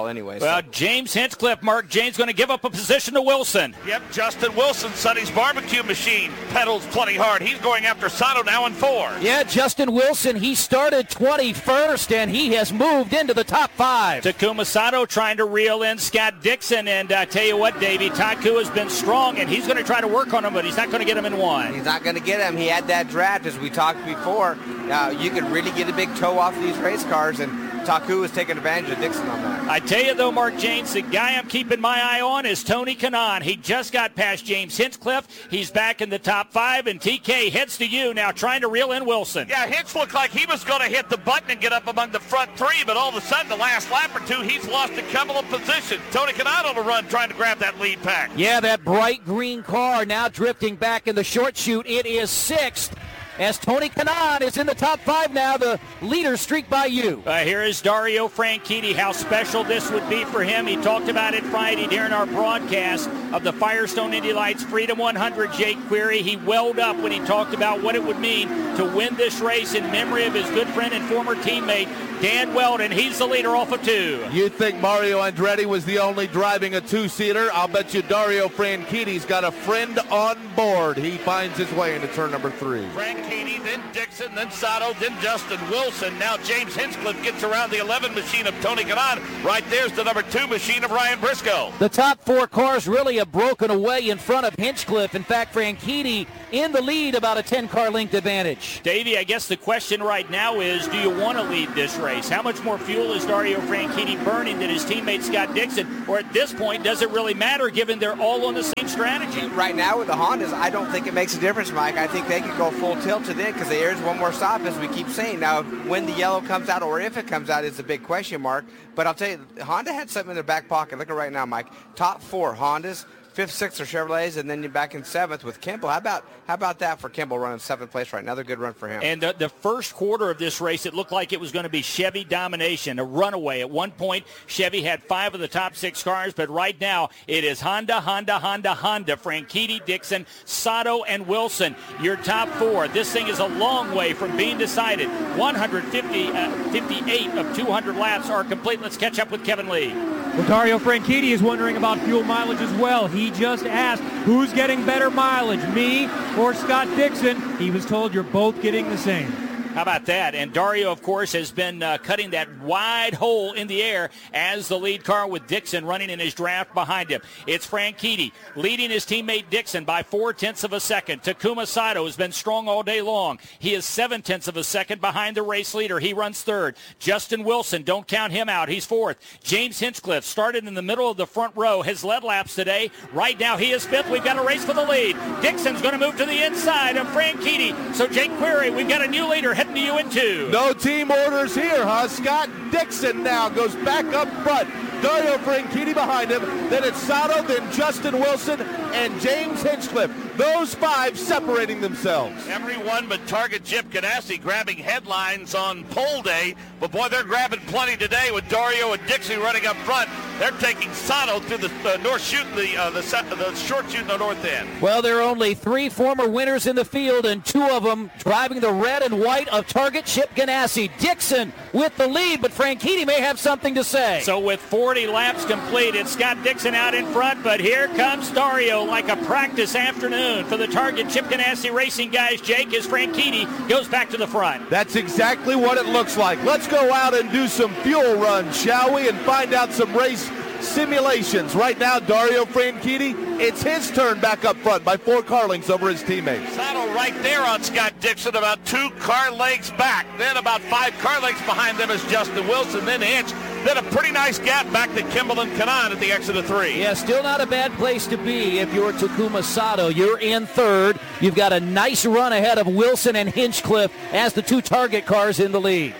Well, James Hinchcliffe, Mark James going to give up a position to Wilson. Yep, Justin Wilson, Sonny's barbecue machine, pedals plenty hard. He's going after Sato now in four. Yeah, Justin Wilson, he started twenty-first, and he has moved into the top five. Takuma Sato trying to reel in Scott Dixon, and I uh, tell you what, Davey, Taku has been strong, and he's going to try to work on him, but he's not going to get him in one. He's not going to get him. He had that draft, as we talked before. Uh, you could really get a big toe off these race cars, and Taku is taking advantage of Dixon on that. I tell you, though, Mark James, the guy I'm keeping my eye on is Tony Kanaan. He just got past James Hinchcliffe. He's back in the top five, and T K heads to you now, trying to reel in Wilson. Yeah, Hinch looked like he was going to hit the button and get up among the front three, but all of a sudden, the last lap or two, he's lost a couple of positions. Tony Kanaan on the run trying to grab that lead pack. Yeah, that bright green car now drifting back in the short chute. It is sixth. As Tony Kanaan is in the top five now, the leader streak by you. Uh, here is Dario Franchitti, how special this would be for him. He talked about it Friday during our broadcast of the Firestone Indy Lights Freedom one hundred, Jake Query. He welled up when he talked about what it would mean to win this race in memory of his good friend and former teammate, Dan Weldon. He's the leader off of two. You think Mario Andretti was the only driving a two-seater? I'll bet you Dario Franchitti's got a friend on board. He finds his way into turn number three. Franchitti, then Dixon, then Sato, then Justin Wilson. Now James Hinchcliffe gets around the eleven machine of Tony Kanaan. Right there's the number two machine of Ryan Briscoe. The top four cars really have broken away in front of Hinchcliffe. In fact, Franchitti in the lead, about a ten-car length advantage. Davey, I guess the question right now is, do you want to lead this race? How much more fuel is Dario Franchitti burning than his teammate Scott Dixon? Or at this point, does it really matter given they're all on the same strategy? Right now with the Hondas, I don't think it makes a difference, Mike. I think they could go full tilt to the end because there's one more stop, as we keep saying. Now, when the yellow comes out or if it comes out is a big question mark. But I'll tell you, Honda had something in their back pocket. Look at right now, Mike. Top four Hondas. Fifth, sixth are Chevrolets, and then you're back in seventh with Kimball. How about how about that for Kimball running seventh place right now? Another good run for him. And the, the first quarter of this race, it looked like it was going to be Chevy domination, a runaway. At one point, Chevy had five of the top six cars, but right now it is Honda, Honda, Honda, Honda, Franchitti, Dixon, Sato, and Wilson, your top four. This thing is a long way from being decided. one hundred fifty, uh, fifty-eight of two hundred laps are complete. Let's catch up with Kevin Lee. Well, Dario Franchitti is wondering about fuel mileage as well. He just asked, who's getting better mileage, me or Scott Dixon? He was told you're both getting the same. How about that? And Dario, of course, has been uh, cutting that wide hole in the air as the lead car with Dixon running in his draft behind him. It's Franchitti leading his teammate Dixon by four-tenths of a second. Takuma Sato has been strong all day long. He is seven-tenths of a second behind the race leader. He runs third. Justin Wilson, don't count him out. He's fourth. James Hinchcliffe started in the middle of the front row, has led laps today. Right now he is fifth. We've got a race for the lead. Dixon's going to move to the inside of Franchitti. So Jake Query, we've got a new leader heading to you in two. No team orders here, huh? Scott Dixon now goes back up front. Dario Franchitti behind him. Then it's Sato, then Justin Wilson, and James Hinchcliffe. Those five separating themselves. Everyone but Target Chip Ganassi grabbing headlines on pole day. But, boy, they're grabbing plenty today with Dario and Dixie running up front. They're taking Sato through the uh, north chute, the, uh, the, the short chute in the north end. Well, there are only three former winners in the field, and two of them driving the red and white of Target Chip Ganassi. Dixon with the lead, but Franchitti may have something to say. So with forty laps complete, it's Scott Dixon out in front, but here comes Dario like a practice afternoon for the Target Chip Ganassi Racing guys. Jake, as Franchitti goes back to the front. That's exactly what it looks like. Let's go out and do some fuel runs, shall we, and find out some race simulations. Right now, Dario Franchitti, it's his turn back up front by four car lengths over his teammates. Saddle right there on Scott Dixon, about two car lengths back. Then about five car lengths behind them is Justin Wilson, then Hinch. Then a pretty nice gap back to Kimball and Kanaan at the exit of three. Yeah, still not a bad place to be if you're Takuma Sato. You're in third. You've got a nice run ahead of Wilson and Hinchcliffe as the two Target cars in the lead.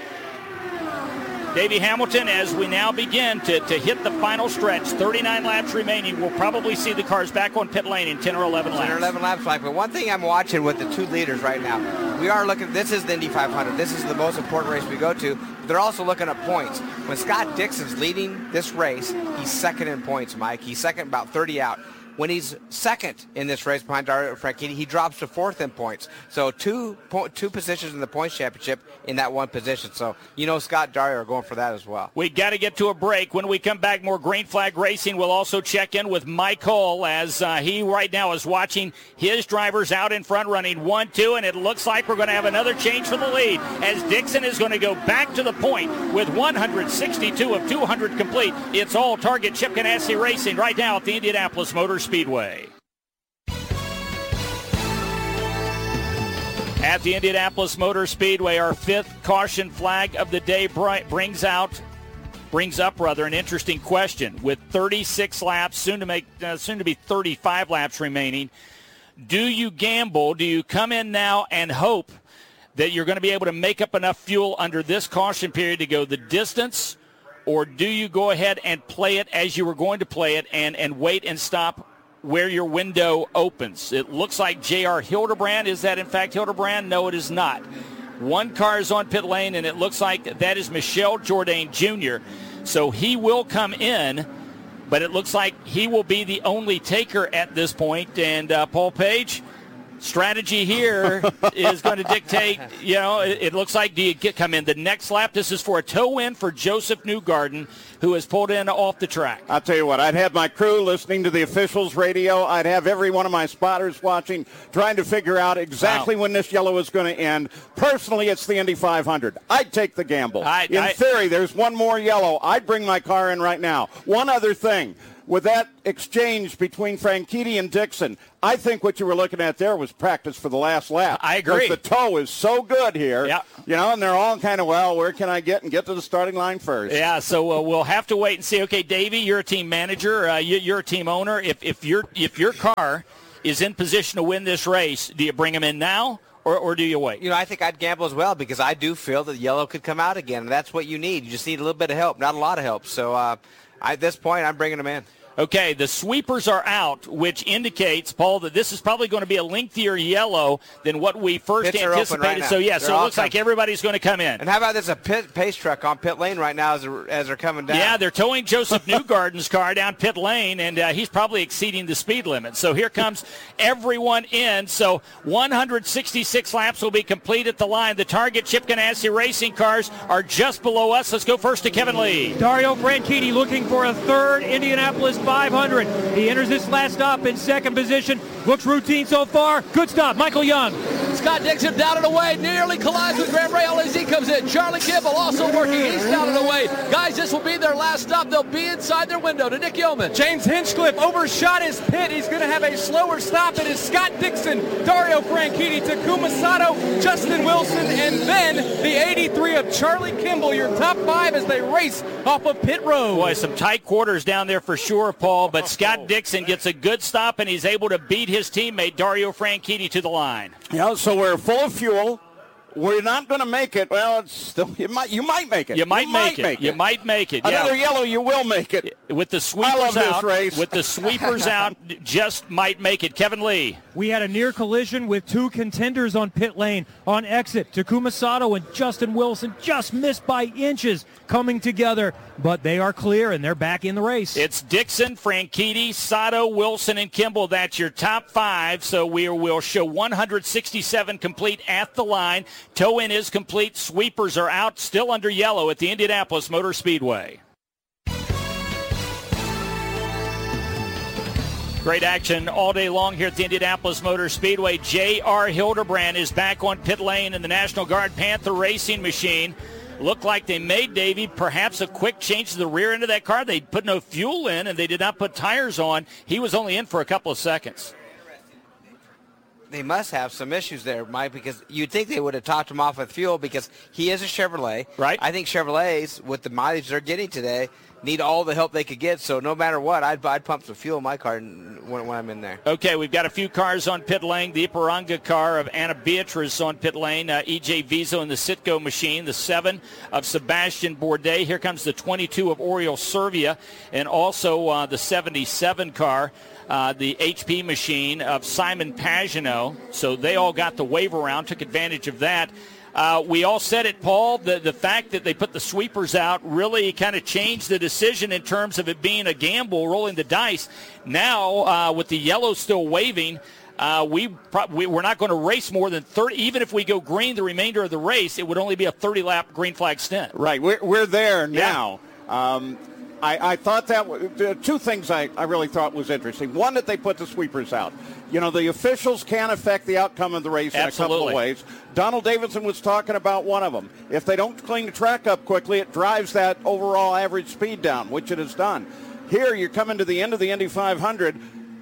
Davey Hamilton, as we now begin to, to hit the final stretch, thirty-nine laps remaining, we'll probably see the cars back on pit lane in ten or eleven laps. ten or eleven laps, Mike. But one thing I'm watching with the two leaders right now, we are looking, this is the Indy five hundred. This is the most important race we go to. But they're also looking at points. When Scott Dixon's leading this race, he's second in points, Mike. He's second, about thirty out. when he's second in this race behind Dario Franchitti, he drops to fourth in points. So two po- two positions in the points championship in that one position. So, you know, Scott and Dario are going for that as well. We got to get to a break. When we come back, more Green Flag Racing. We'll also check in with Mike Hull as uh, he right now is watching his drivers out in front running one two, and it looks like we're going to have another change for the lead as Dixon is going to go back to the point with one hundred sixty-two of two hundred complete. It's all Target Chip Ganassi Racing right now at the Indianapolis Motor Speedway. At the Indianapolis Motor Speedway, our fifth caution flag of the day brings out, brings up rather an interesting question. With thirty-six laps, soon to make, uh, soon to be thirty-five laps remaining, do you gamble? Do you come in now and hope that you're going to be able to make up enough fuel under this caution period to go the distance, or do you go ahead and play it as you were going to play it and, and wait and stop where your window opens? It looks like J R Hildebrand. Is that in fact Hildebrand? No, it is not. One car is on pit lane, and it looks like that is Michel Jourdain Junior So he will come in, but it looks like he will be the only taker at this point. And uh, Paul Page, strategy here is going to dictate, you know, it, it looks like do you get come in the next lap? This is for a tow win for Joseph Newgarden, who has pulled in off the track. I'll tell you what, I'd have my crew listening to the officials' radio. I'd have every one of my spotters watching, trying to figure out exactly wow. when this yellow is going to end. Personally, it's the Indy five hundred. I'd take the gamble. I, in I, theory, there's one more yellow. I'd bring my car in right now. One other thing. With that exchange between Franchitti and Dixon, I think what you were looking at there was practice for the last lap. I agree. The tow is so good here. Yeah. You know, and they're all kind of, well, where can I get and get to the starting line first? Yeah, so uh, we'll have to wait and see. Okay, Davey, you're a team manager. Uh, you, you're a team owner. If, if, your if your car is in position to win this race, do you bring them in now? Or, or do you wait? You know, I think I'd gamble as well because I do feel that yellow could come out again, and that's what you need. You just need a little bit of help, not a lot of help. So uh, at this point, I'm bringing them in. Okay, the sweepers are out, which indicates, Paul, that this is probably going to be a lengthier yellow than what we first Pits anticipated. Right so, yeah, they're so it looks come. like everybody's going to come in. And how about this, a pit, pace truck on pit lane right now as they're, as they're coming down? Yeah, they're towing Joseph Newgarden's car down pit lane, and uh, he's probably exceeding the speed limit. So here comes everyone in. So one hundred sixty-six laps will be complete at the line. The Target Chip Ganassi Racing cars are just below us. Let's go first to Kevin Lee. Dario Franchitti looking for a third Indianapolis five hundred. He enters this last stop in second position. Looks routine so far. Good stop. Michael Young. Scott Dixon down and away. Nearly collides with Graham Rahal as he comes in. Charlie Kimball also working. He's down and away. Guys, this will be their last stop. They'll be inside their window to Nick Yeoman. James Hinchcliffe overshot his pit. He's going to have a slower stop. It is Scott Dixon, Dario Franchitti, Takuma Sato, Justin Wilson, and then the eighty-three of Charlie Kimball. Your top five as they race off of pit road. Boy, some tight quarters down there for sure, Paul, but Scott Dixon gets a good stop, and he's able to beat his teammate Dario Franchitti to the line. Yeah, so we're full of fuel. We're not going to make it. Well, it's still, you might you might make it. You might, you make, might it. make it. You might make it. Another yeah. yellow, you will make it. With the sweepers I love out, this race. with the sweepers out, just might make it. Kevin Lee. We had a near collision with two contenders on pit lane on exit. Takuma Sato and Justin Wilson just missed by inches coming together, but they are clear and they're back in the race. It's Dixon, Franchitti, Sato, Wilson, and Kimball. That's your top five. So we will show one hundred sixty-seven complete at the line. Tow-in is complete. Sweepers are out, still under yellow at the Indianapolis Motor Speedway. Great action all day long here at the Indianapolis Motor Speedway. J R Hildebrand is back on pit lane in the National Guard Panther Racing Machine. Looked like they made, Davey, perhaps a quick change to the rear end of that car. They put no fuel in, and they did not put tires on. He was only in for a couple of seconds. They must have some issues there, Mike, because you'd think they would have topped him off with fuel because he is a Chevrolet. Right. I think Chevrolets, with the mileage they're getting today, need all the help they could get. So no matter what, I'd, I'd pump some fuel in my car when, when I'm in there. Okay, we've got a few cars on pit lane. The Ipiranga car of Anna Beatriz on pit lane. Uh, E J Vizo in the Citgo machine. The seven of Sebastian Bourdais. Here comes the twenty-two of Oriol Servia. And also uh, the seventy-seven car. Uh, the H P machine of Simon Pagenaud. So they all got the wave around, took advantage of that. Uh, we all said it, Paul, the, the fact that they put the sweepers out really kind of changed the decision in terms of it being a gamble, rolling the dice. Now, uh, with the yellow still waving, uh, we pro- we, we're not going to race more than thirty. Even if we go green the remainder of the race, it would only be a thirty-lap green flag stint. Right. We're, we're there now. Yeah. Um, I, I thought that w- two things I, I really thought was interesting. One, that they put the sweepers out. You know, the officials can affect the outcome of the race Absolutely. in a couple of ways. Donald Davidson was talking about one of them. If they don't clean the track up quickly, it drives that overall average speed down, which it has done. Here, you're coming to the end of the Indy five hundred.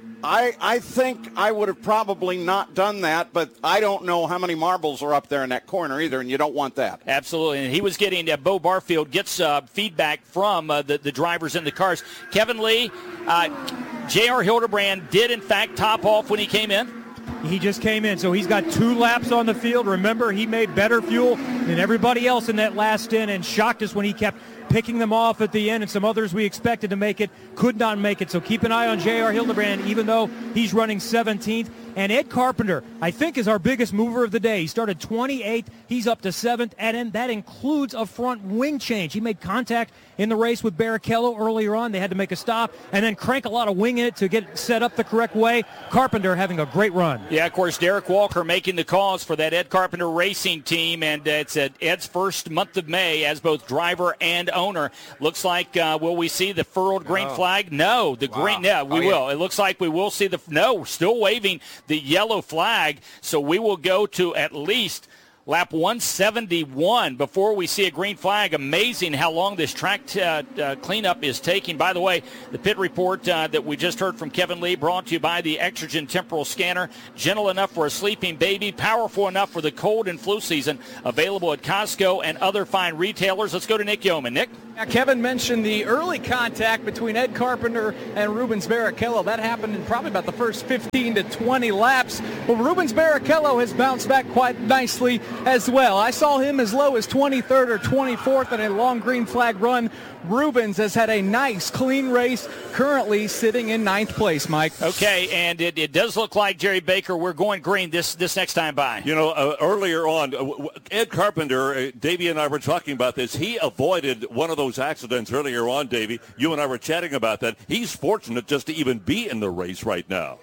I, I think I would have probably not done that, but I don't know how many marbles are up there in that corner either, and you don't want that. Absolutely. And he was getting, uh, Bo Barfield gets uh, feedback from uh, the, the drivers in the cars. Kevin Lee, uh, J R Hildebrand did, in fact, top off when he came in. He just came in, so he's got two laps on the field. Remember, he made better fuel than everybody else in that last stint and shocked us when he kept picking them off at the end, and some others we expected to make it could not make it. So keep an eye on J R Hildebrand, even though he's running seventeenth. And Ed Carpenter, I think, is our biggest mover of the day. He started twenty-eighth. He's up to seventh, and that includes a front wing change. He made contact in the race with Barrichello earlier on. They had to make a stop and then crank a lot of wing in it to get it set up the correct way. Carpenter having a great run. Yeah, of course, Derek Walker making the calls for that Ed Carpenter racing team, and uh, it's at Ed's first month of May as both driver and owner. Looks like, uh, will we see the furled green Oh. flag? No, the Wow. green, yeah, we Oh, yeah. will. It looks like we will see the, no, we're still waving the yellow flag, so we will go to at least lap one seventy-one before we see a green flag. Amazing how long this track t- uh, uh, cleanup is taking. By the way, the pit report uh, that we just heard from Kevin Lee brought to you by the Exergen Temporal Scanner. Gentle enough for a sleeping baby, powerful enough for the cold and flu season. Available at Costco and other fine retailers. Let's go to Nick Yeoman. Nick? Now, Kevin mentioned the early contact between Ed Carpenter and Rubens Barrichello. That happened in probably about the first fifteen to twenty laps. Well, Rubens Barrichello has bounced back quite nicely as well. I saw him as low as twenty-third or twenty-fourth in a long green flag run. Rubens has had a nice, clean race, currently sitting in ninth place, Mike. Okay, and it, it does look like, Jerry Baker, we're going green this, this next time by. You know, uh, earlier on, uh, Ed Carpenter, uh, Davey and I were talking about this. He avoided one of those accidents earlier on, Davey. You and I were chatting about that. He's fortunate just to even be in the race right now.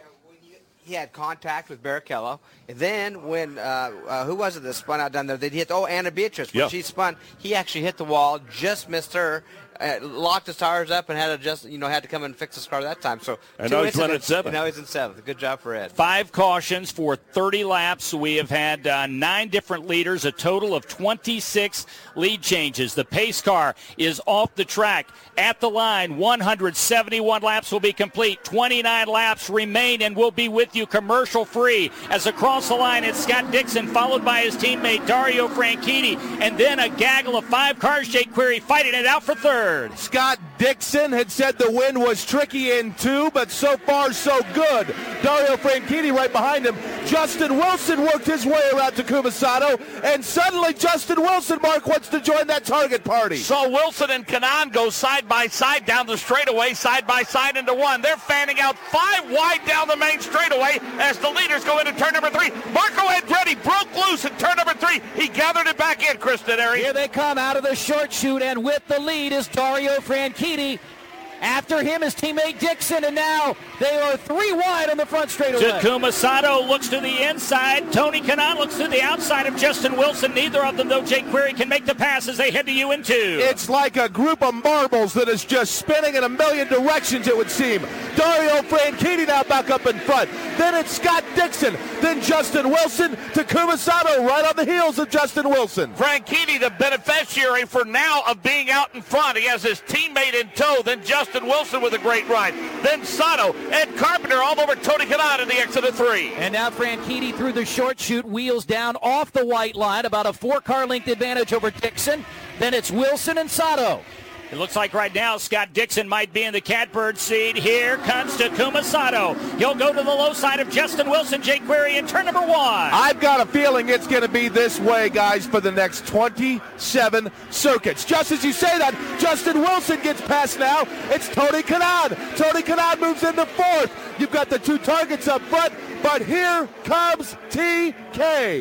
He had contact with Barrichello. And then when, uh, uh, who was it that spun out down there? They hit, oh, Anna Beatrice. When Yeah. she spun, he actually hit the wall, just missed her, uh, locked his tires up, and had to just, you know, had to come and fix his car that time. So And two now he's running incidents, seventh. and now he's in seventh. Good job for Ed. Five cautions for thirty laps. We have had uh, nine different leaders, a total of twenty-six lead changes. The pace car is off the track. At the line, one hundred seventy-one laps will be complete. twenty-nine laps remain and we'll be with you commercial free. As across the line, it's Scott Dixon, followed by his teammate Dario Franchitti, and then a gaggle of five cars. Jake Query fighting it out for third. Scott Dixon had said the win was tricky in two, but so far so good. Dario Franchitti right behind him. Justin Wilson worked his way around Takuma Sato, and suddenly Justin Wilson, Mark, wants to join that target party. So Wilson and Kanan go side by side down the straightaway, side by side into one. They're fanning out five wide down the main straightaway as the leaders go into turn number three. Marco Andretti broke loose in turn number three. He gathered it back in, Chris Denari. Here they come out of the short chute, and with the lead is Dario Franchitti. After him is teammate Dixon, and now they are three wide on the front straightaway. Takuma Sato looks to the inside. Tony Kanaan looks to the outside of Justin Wilson. Neither of them, though, Jake Query can make the pass as they head to U N two. It's like a group of marbles that is just spinning in a million directions, it would seem. Dario Franchitti now back up in front. Then it's Scott Dixon. Then Justin Wilson. Takuma Sato right on the heels of Justin Wilson. Franchitti, the beneficiary for now of being out in front. He has his teammate in tow. Then Justin Wilson with a great ride. Then Sato, Ed Carpenter all over Tony Kanaan in the exit of three. And now Franchitti through the short chute, wheels down off the white line, about a four-car length advantage over Dixon. Then it's Wilson and Sato. It looks like right now Scott Dixon might be in the catbird seat. Here comes Takuma Sato. He'll go to the low side of Justin Wilson, Jake Query in turn number one. I've got a feeling it's going to be this way, guys, for the next twenty-seven circuits. Just as you say that, Justin Wilson gets past now. It's Tony Kanaan. Tony Kanaan moves into fourth. You've got the two targets up front, but here comes T K.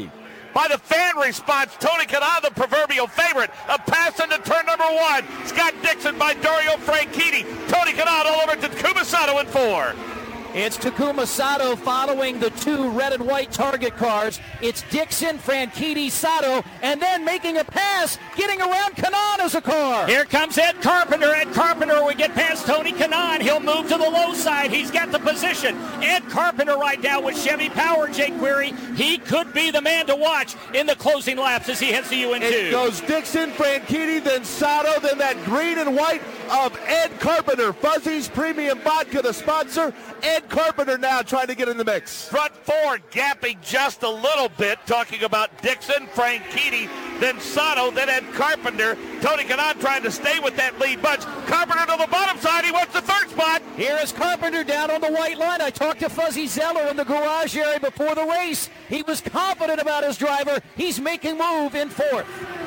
by the fan response. Tony Kanaan, the proverbial favorite. A pass into turn number one. Scott Dixon by Dario Franchitti. Tony Kanaan all over to Takuma Sato in four. It's Takuma Sato following the two red and white target cars. It's Dixon, Franchitti, Sato, and then making a pass, getting around Kanaan as a car. Here comes Ed Carpenter. Ed Carpenter will get past Tony Kanaan. He'll move to the low side. He's got the position. Ed Carpenter right now with Chevy Power, Jake Query. He could be the man to watch in the closing laps as he heads to U N two. It goes Dixon, Franchitti, then Sato, then that green and white of Ed Carpenter. Fuzzy's Premium Vodka, the sponsor. Ed Carpenter now trying to get in the mix. Front four gapping just a little bit, talking about Dixon, Franchitti, then Sato, then Ed Carpenter. Tony Kanaan trying to stay with that lead bunch. Carpenter to the bottom side. He wants the third spot. Here is Carpenter down on the white line. I talked to Fuzzy Zeller in the garage area before the race. He was confident about his driver. He's making move in fourth.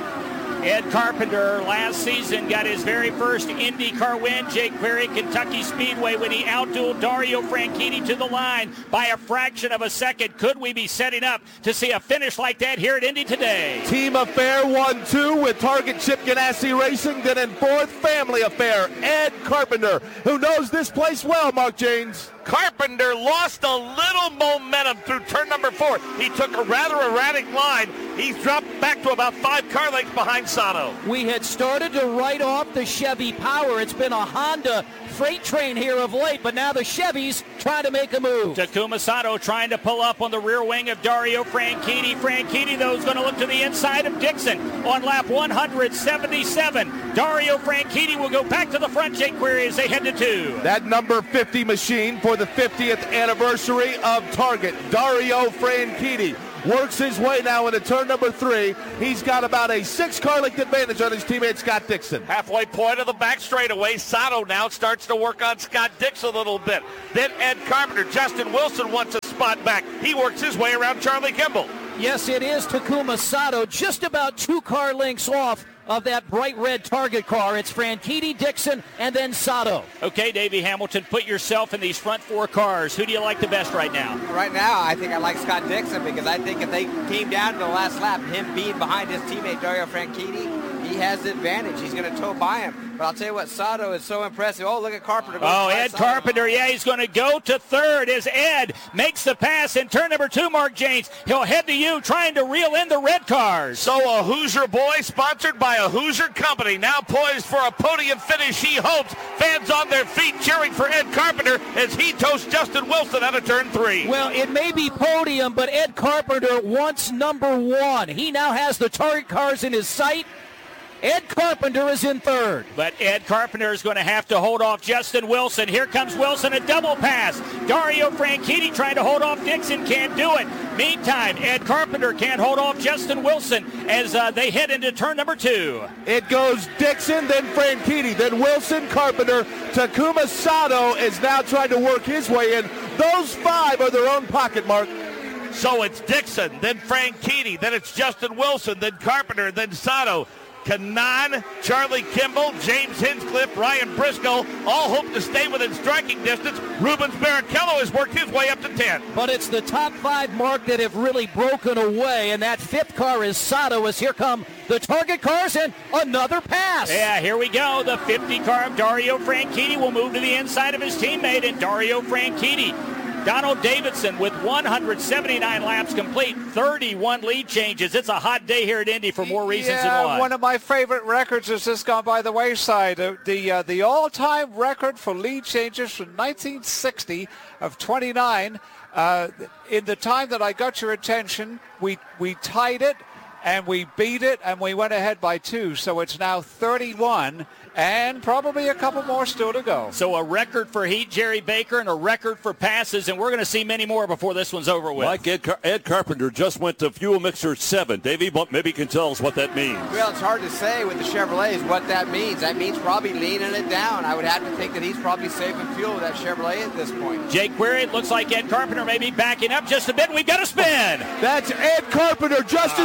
Ed Carpenter last season got his very first IndyCar win, Jake Query, Kentucky Speedway, when he outdueled Dario Franchitti to the line by a fraction of a second. Could we be setting up to see a finish like that here at Indy today? Team Affair one two with Target Chip Ganassi Racing. Then in fourth, Family Affair, Ed Carpenter, who knows this place well, Mark Janes. Carpenter lost a little momentum through turn number four. He took a rather erratic line. He's dropped back to about five car lengths behind Sato. We had started to write off the Chevy Power. It's been a Honda freight train here of late, but now the Chevys trying to make a move. Takuma Sato trying to pull up on the rear wing of Dario Franchitti. Franchitti, though, is going to look to the inside of Dixon on lap one seventy-seven. Dario Franchitti will go back to the front, Jake Query, as they head to two. That number fifty machine for the fiftieth anniversary of Target, Dario Franchitti, works his way now into turn number three. He's got about a six-car length advantage on his teammate Scott Dixon. Halfway point of the back straightaway. Sato now starts to work on Scott Dixon a little bit. Then Ed Carpenter. Justin Wilson wants a spot back. He works his way around Charlie Kimball. Yes, it is Takuma Sato, just about two car lengths off of that bright red Target car. It's Franchitti, Dixon, and then Sato. Okay, Davey Hamilton, put yourself in these front four cars. Who do you like the best right now? Right now, I think I like Scott Dixon, because I think if they came down to the last lap, him being behind his teammate Dario Franchitti, he has the advantage. He's going to tow by him. But I'll tell you what, Sato is so impressive. Oh, look at Carpenter. Oh, Ed Sato. Carpenter, yeah, he's going to go to third as Ed makes the pass in turn number two, Mark Janes. He'll head to you, trying to reel in the red cars. So a Hoosier boy sponsored by a Hoosier company, now poised for a podium finish, he hopes. Fans on their feet cheering for Ed Carpenter as he toasts Justin Wilson out of turn three. Well, it may be podium, but Ed Carpenter wants number one. He now has the Target cars in his sight. Ed Carpenter is in third. But Ed Carpenter is going to have to hold off Justin Wilson. Here comes Wilson, a double pass. Dario Franchitti trying to hold off Dixon, can't do it. Meantime, Ed Carpenter can't hold off Justin Wilson as uh, they head into turn number two. It goes Dixon, then Franchitti, then Wilson, Carpenter. Takuma Sato is now trying to work his way in. Those five are their own pocket, Mark. So it's Dixon, then Franchitti, then it's Justin Wilson, then Carpenter, then Sato. Kanaan, Charlie Kimball, James Hinchcliffe, Ryan Briscoe all hope to stay within striking distance. Rubens Barrichello has worked his way up to ten. But it's the top five, Mark, that have really broken away, and that fifth car is Sato, as here come the Target cars and another pass. Yeah, here we go. The fifty car of Dario Franchitti will move to the inside of his teammate, and Dario Franchitti. Donald Davidson with one hundred seventy-nine laps complete, thirty-one lead changes. It's a hot day here at Indy for more reasons yeah, than one. One of my favorite records has just gone by the wayside. Uh, the uh, the all-time record for lead changes from nineteen sixty of twenty-nine. Uh, in the time that I got your attention, we we tied it and we beat it and we went ahead by two. So it's now thirty-one. And probably a couple more still to go. So a record for heat, Jerry Baker, and a record for passes, and we're going to see many more before this one's over with. Like Ed, Car- Ed Carpenter just went to fuel mixer seven. Davey, maybe you can tell us what that means. Well, it's hard to say with the Chevrolets what that means. That means probably leaning it down. I would have to think that he's probably saving fuel with that Chevrolet at this point. Jake Query, it looks like Ed Carpenter may be backing up just a bit. We've got a spin. That's Ed Carpenter, just oh. as you say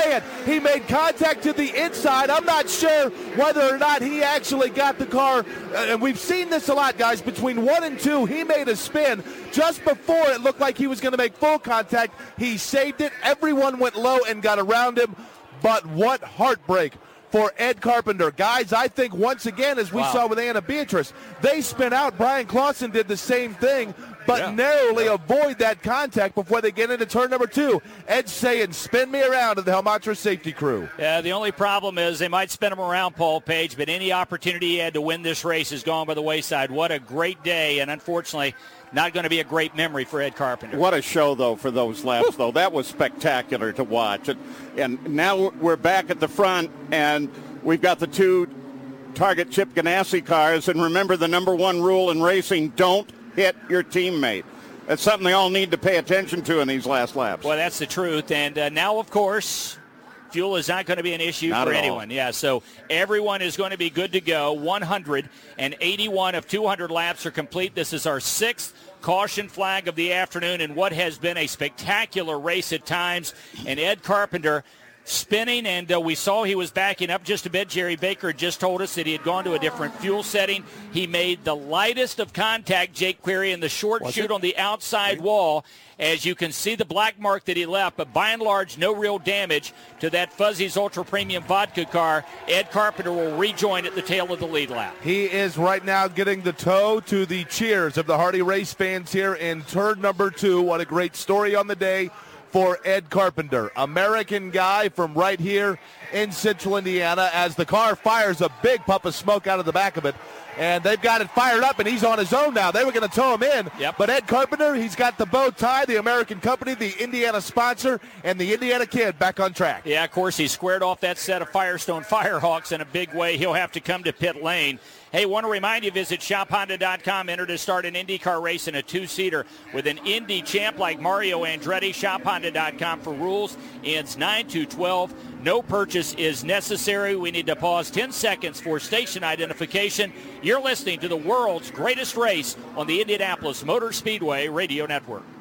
saying. He made contact to the inside. I'm not sure whether or not he actually got the car. And we've seen this a lot, guys. Between one and two, he made a spin. Just before it looked like he was going to make full contact, he saved it. Everyone went low and got around him. But what heartbreak for Ed Carpenter. Guys, I think once again, as we wow. saw with Anna Beatrice, they spin out. Brian Clausen did the same thing, but yeah. narrowly yeah. avoid that contact before they get into turn number two. Ed's saying, spin me around to the Helmatra safety crew. Yeah, the only problem is they might spin him around, Paul Page, but any opportunity he had to win this race is gone by the wayside. What a great day, and unfortunately, not going to be a great memory for Ed Carpenter. What a show, though, for those laps, Woo. though. That was spectacular to watch. And, and now we're back at the front, and we've got the two Target Chip Ganassi cars. And remember the number one rule in racing, don't hit your teammate. That's something they all need to pay attention to in these last laps. Well, that's the truth. And uh, now, of course, fuel is not going to be an issue not for at anyone. all. Yeah, so everyone is going to be good to go. one hundred eighty-one of two hundred laps are complete. This is our sixth caution flag of the afternoon in what has been a spectacular race at times. And Ed Carpenter spinning, and uh, we saw he was backing up just a bit. Jerry Baker just told us that he had gone to a different fuel setting. He made the lightest of contact, Jake Query, in the short was shoot it? on the outside wall. As you can see the black mark that he left, but by and large, no real damage to that Fuzzy's Ultra Premium Vodka car. Ed Carpenter will rejoin at the tail of the lead lap. He is right now getting the toe to the cheers of the Hardy race fans here in turn number two. What a great story on the day for Ed Carpenter. American guy from right here in central Indiana, as the car fires a big puff of smoke out of the back of it. And they've got it fired up, and he's on his own now. They were going to tow him in. Yep. But Ed Carpenter, he's got the bow tie, the American company, the Indiana sponsor, and the Indiana kid back on track. Yeah, of course, he squared off that set of Firestone Firehawks in a big way. He'll have to come to pit lane. Hey, want to remind you, visit shop honda dot com. Enter to start an IndyCar race in a two-seater with an Indy champ like Mario Andretti. shop honda dot com for rules. Ends nine to twelve. No purchase is necessary. We need to pause ten seconds for station identification. You're listening to the world's greatest race on the Indianapolis Motor Speedway Radio Network.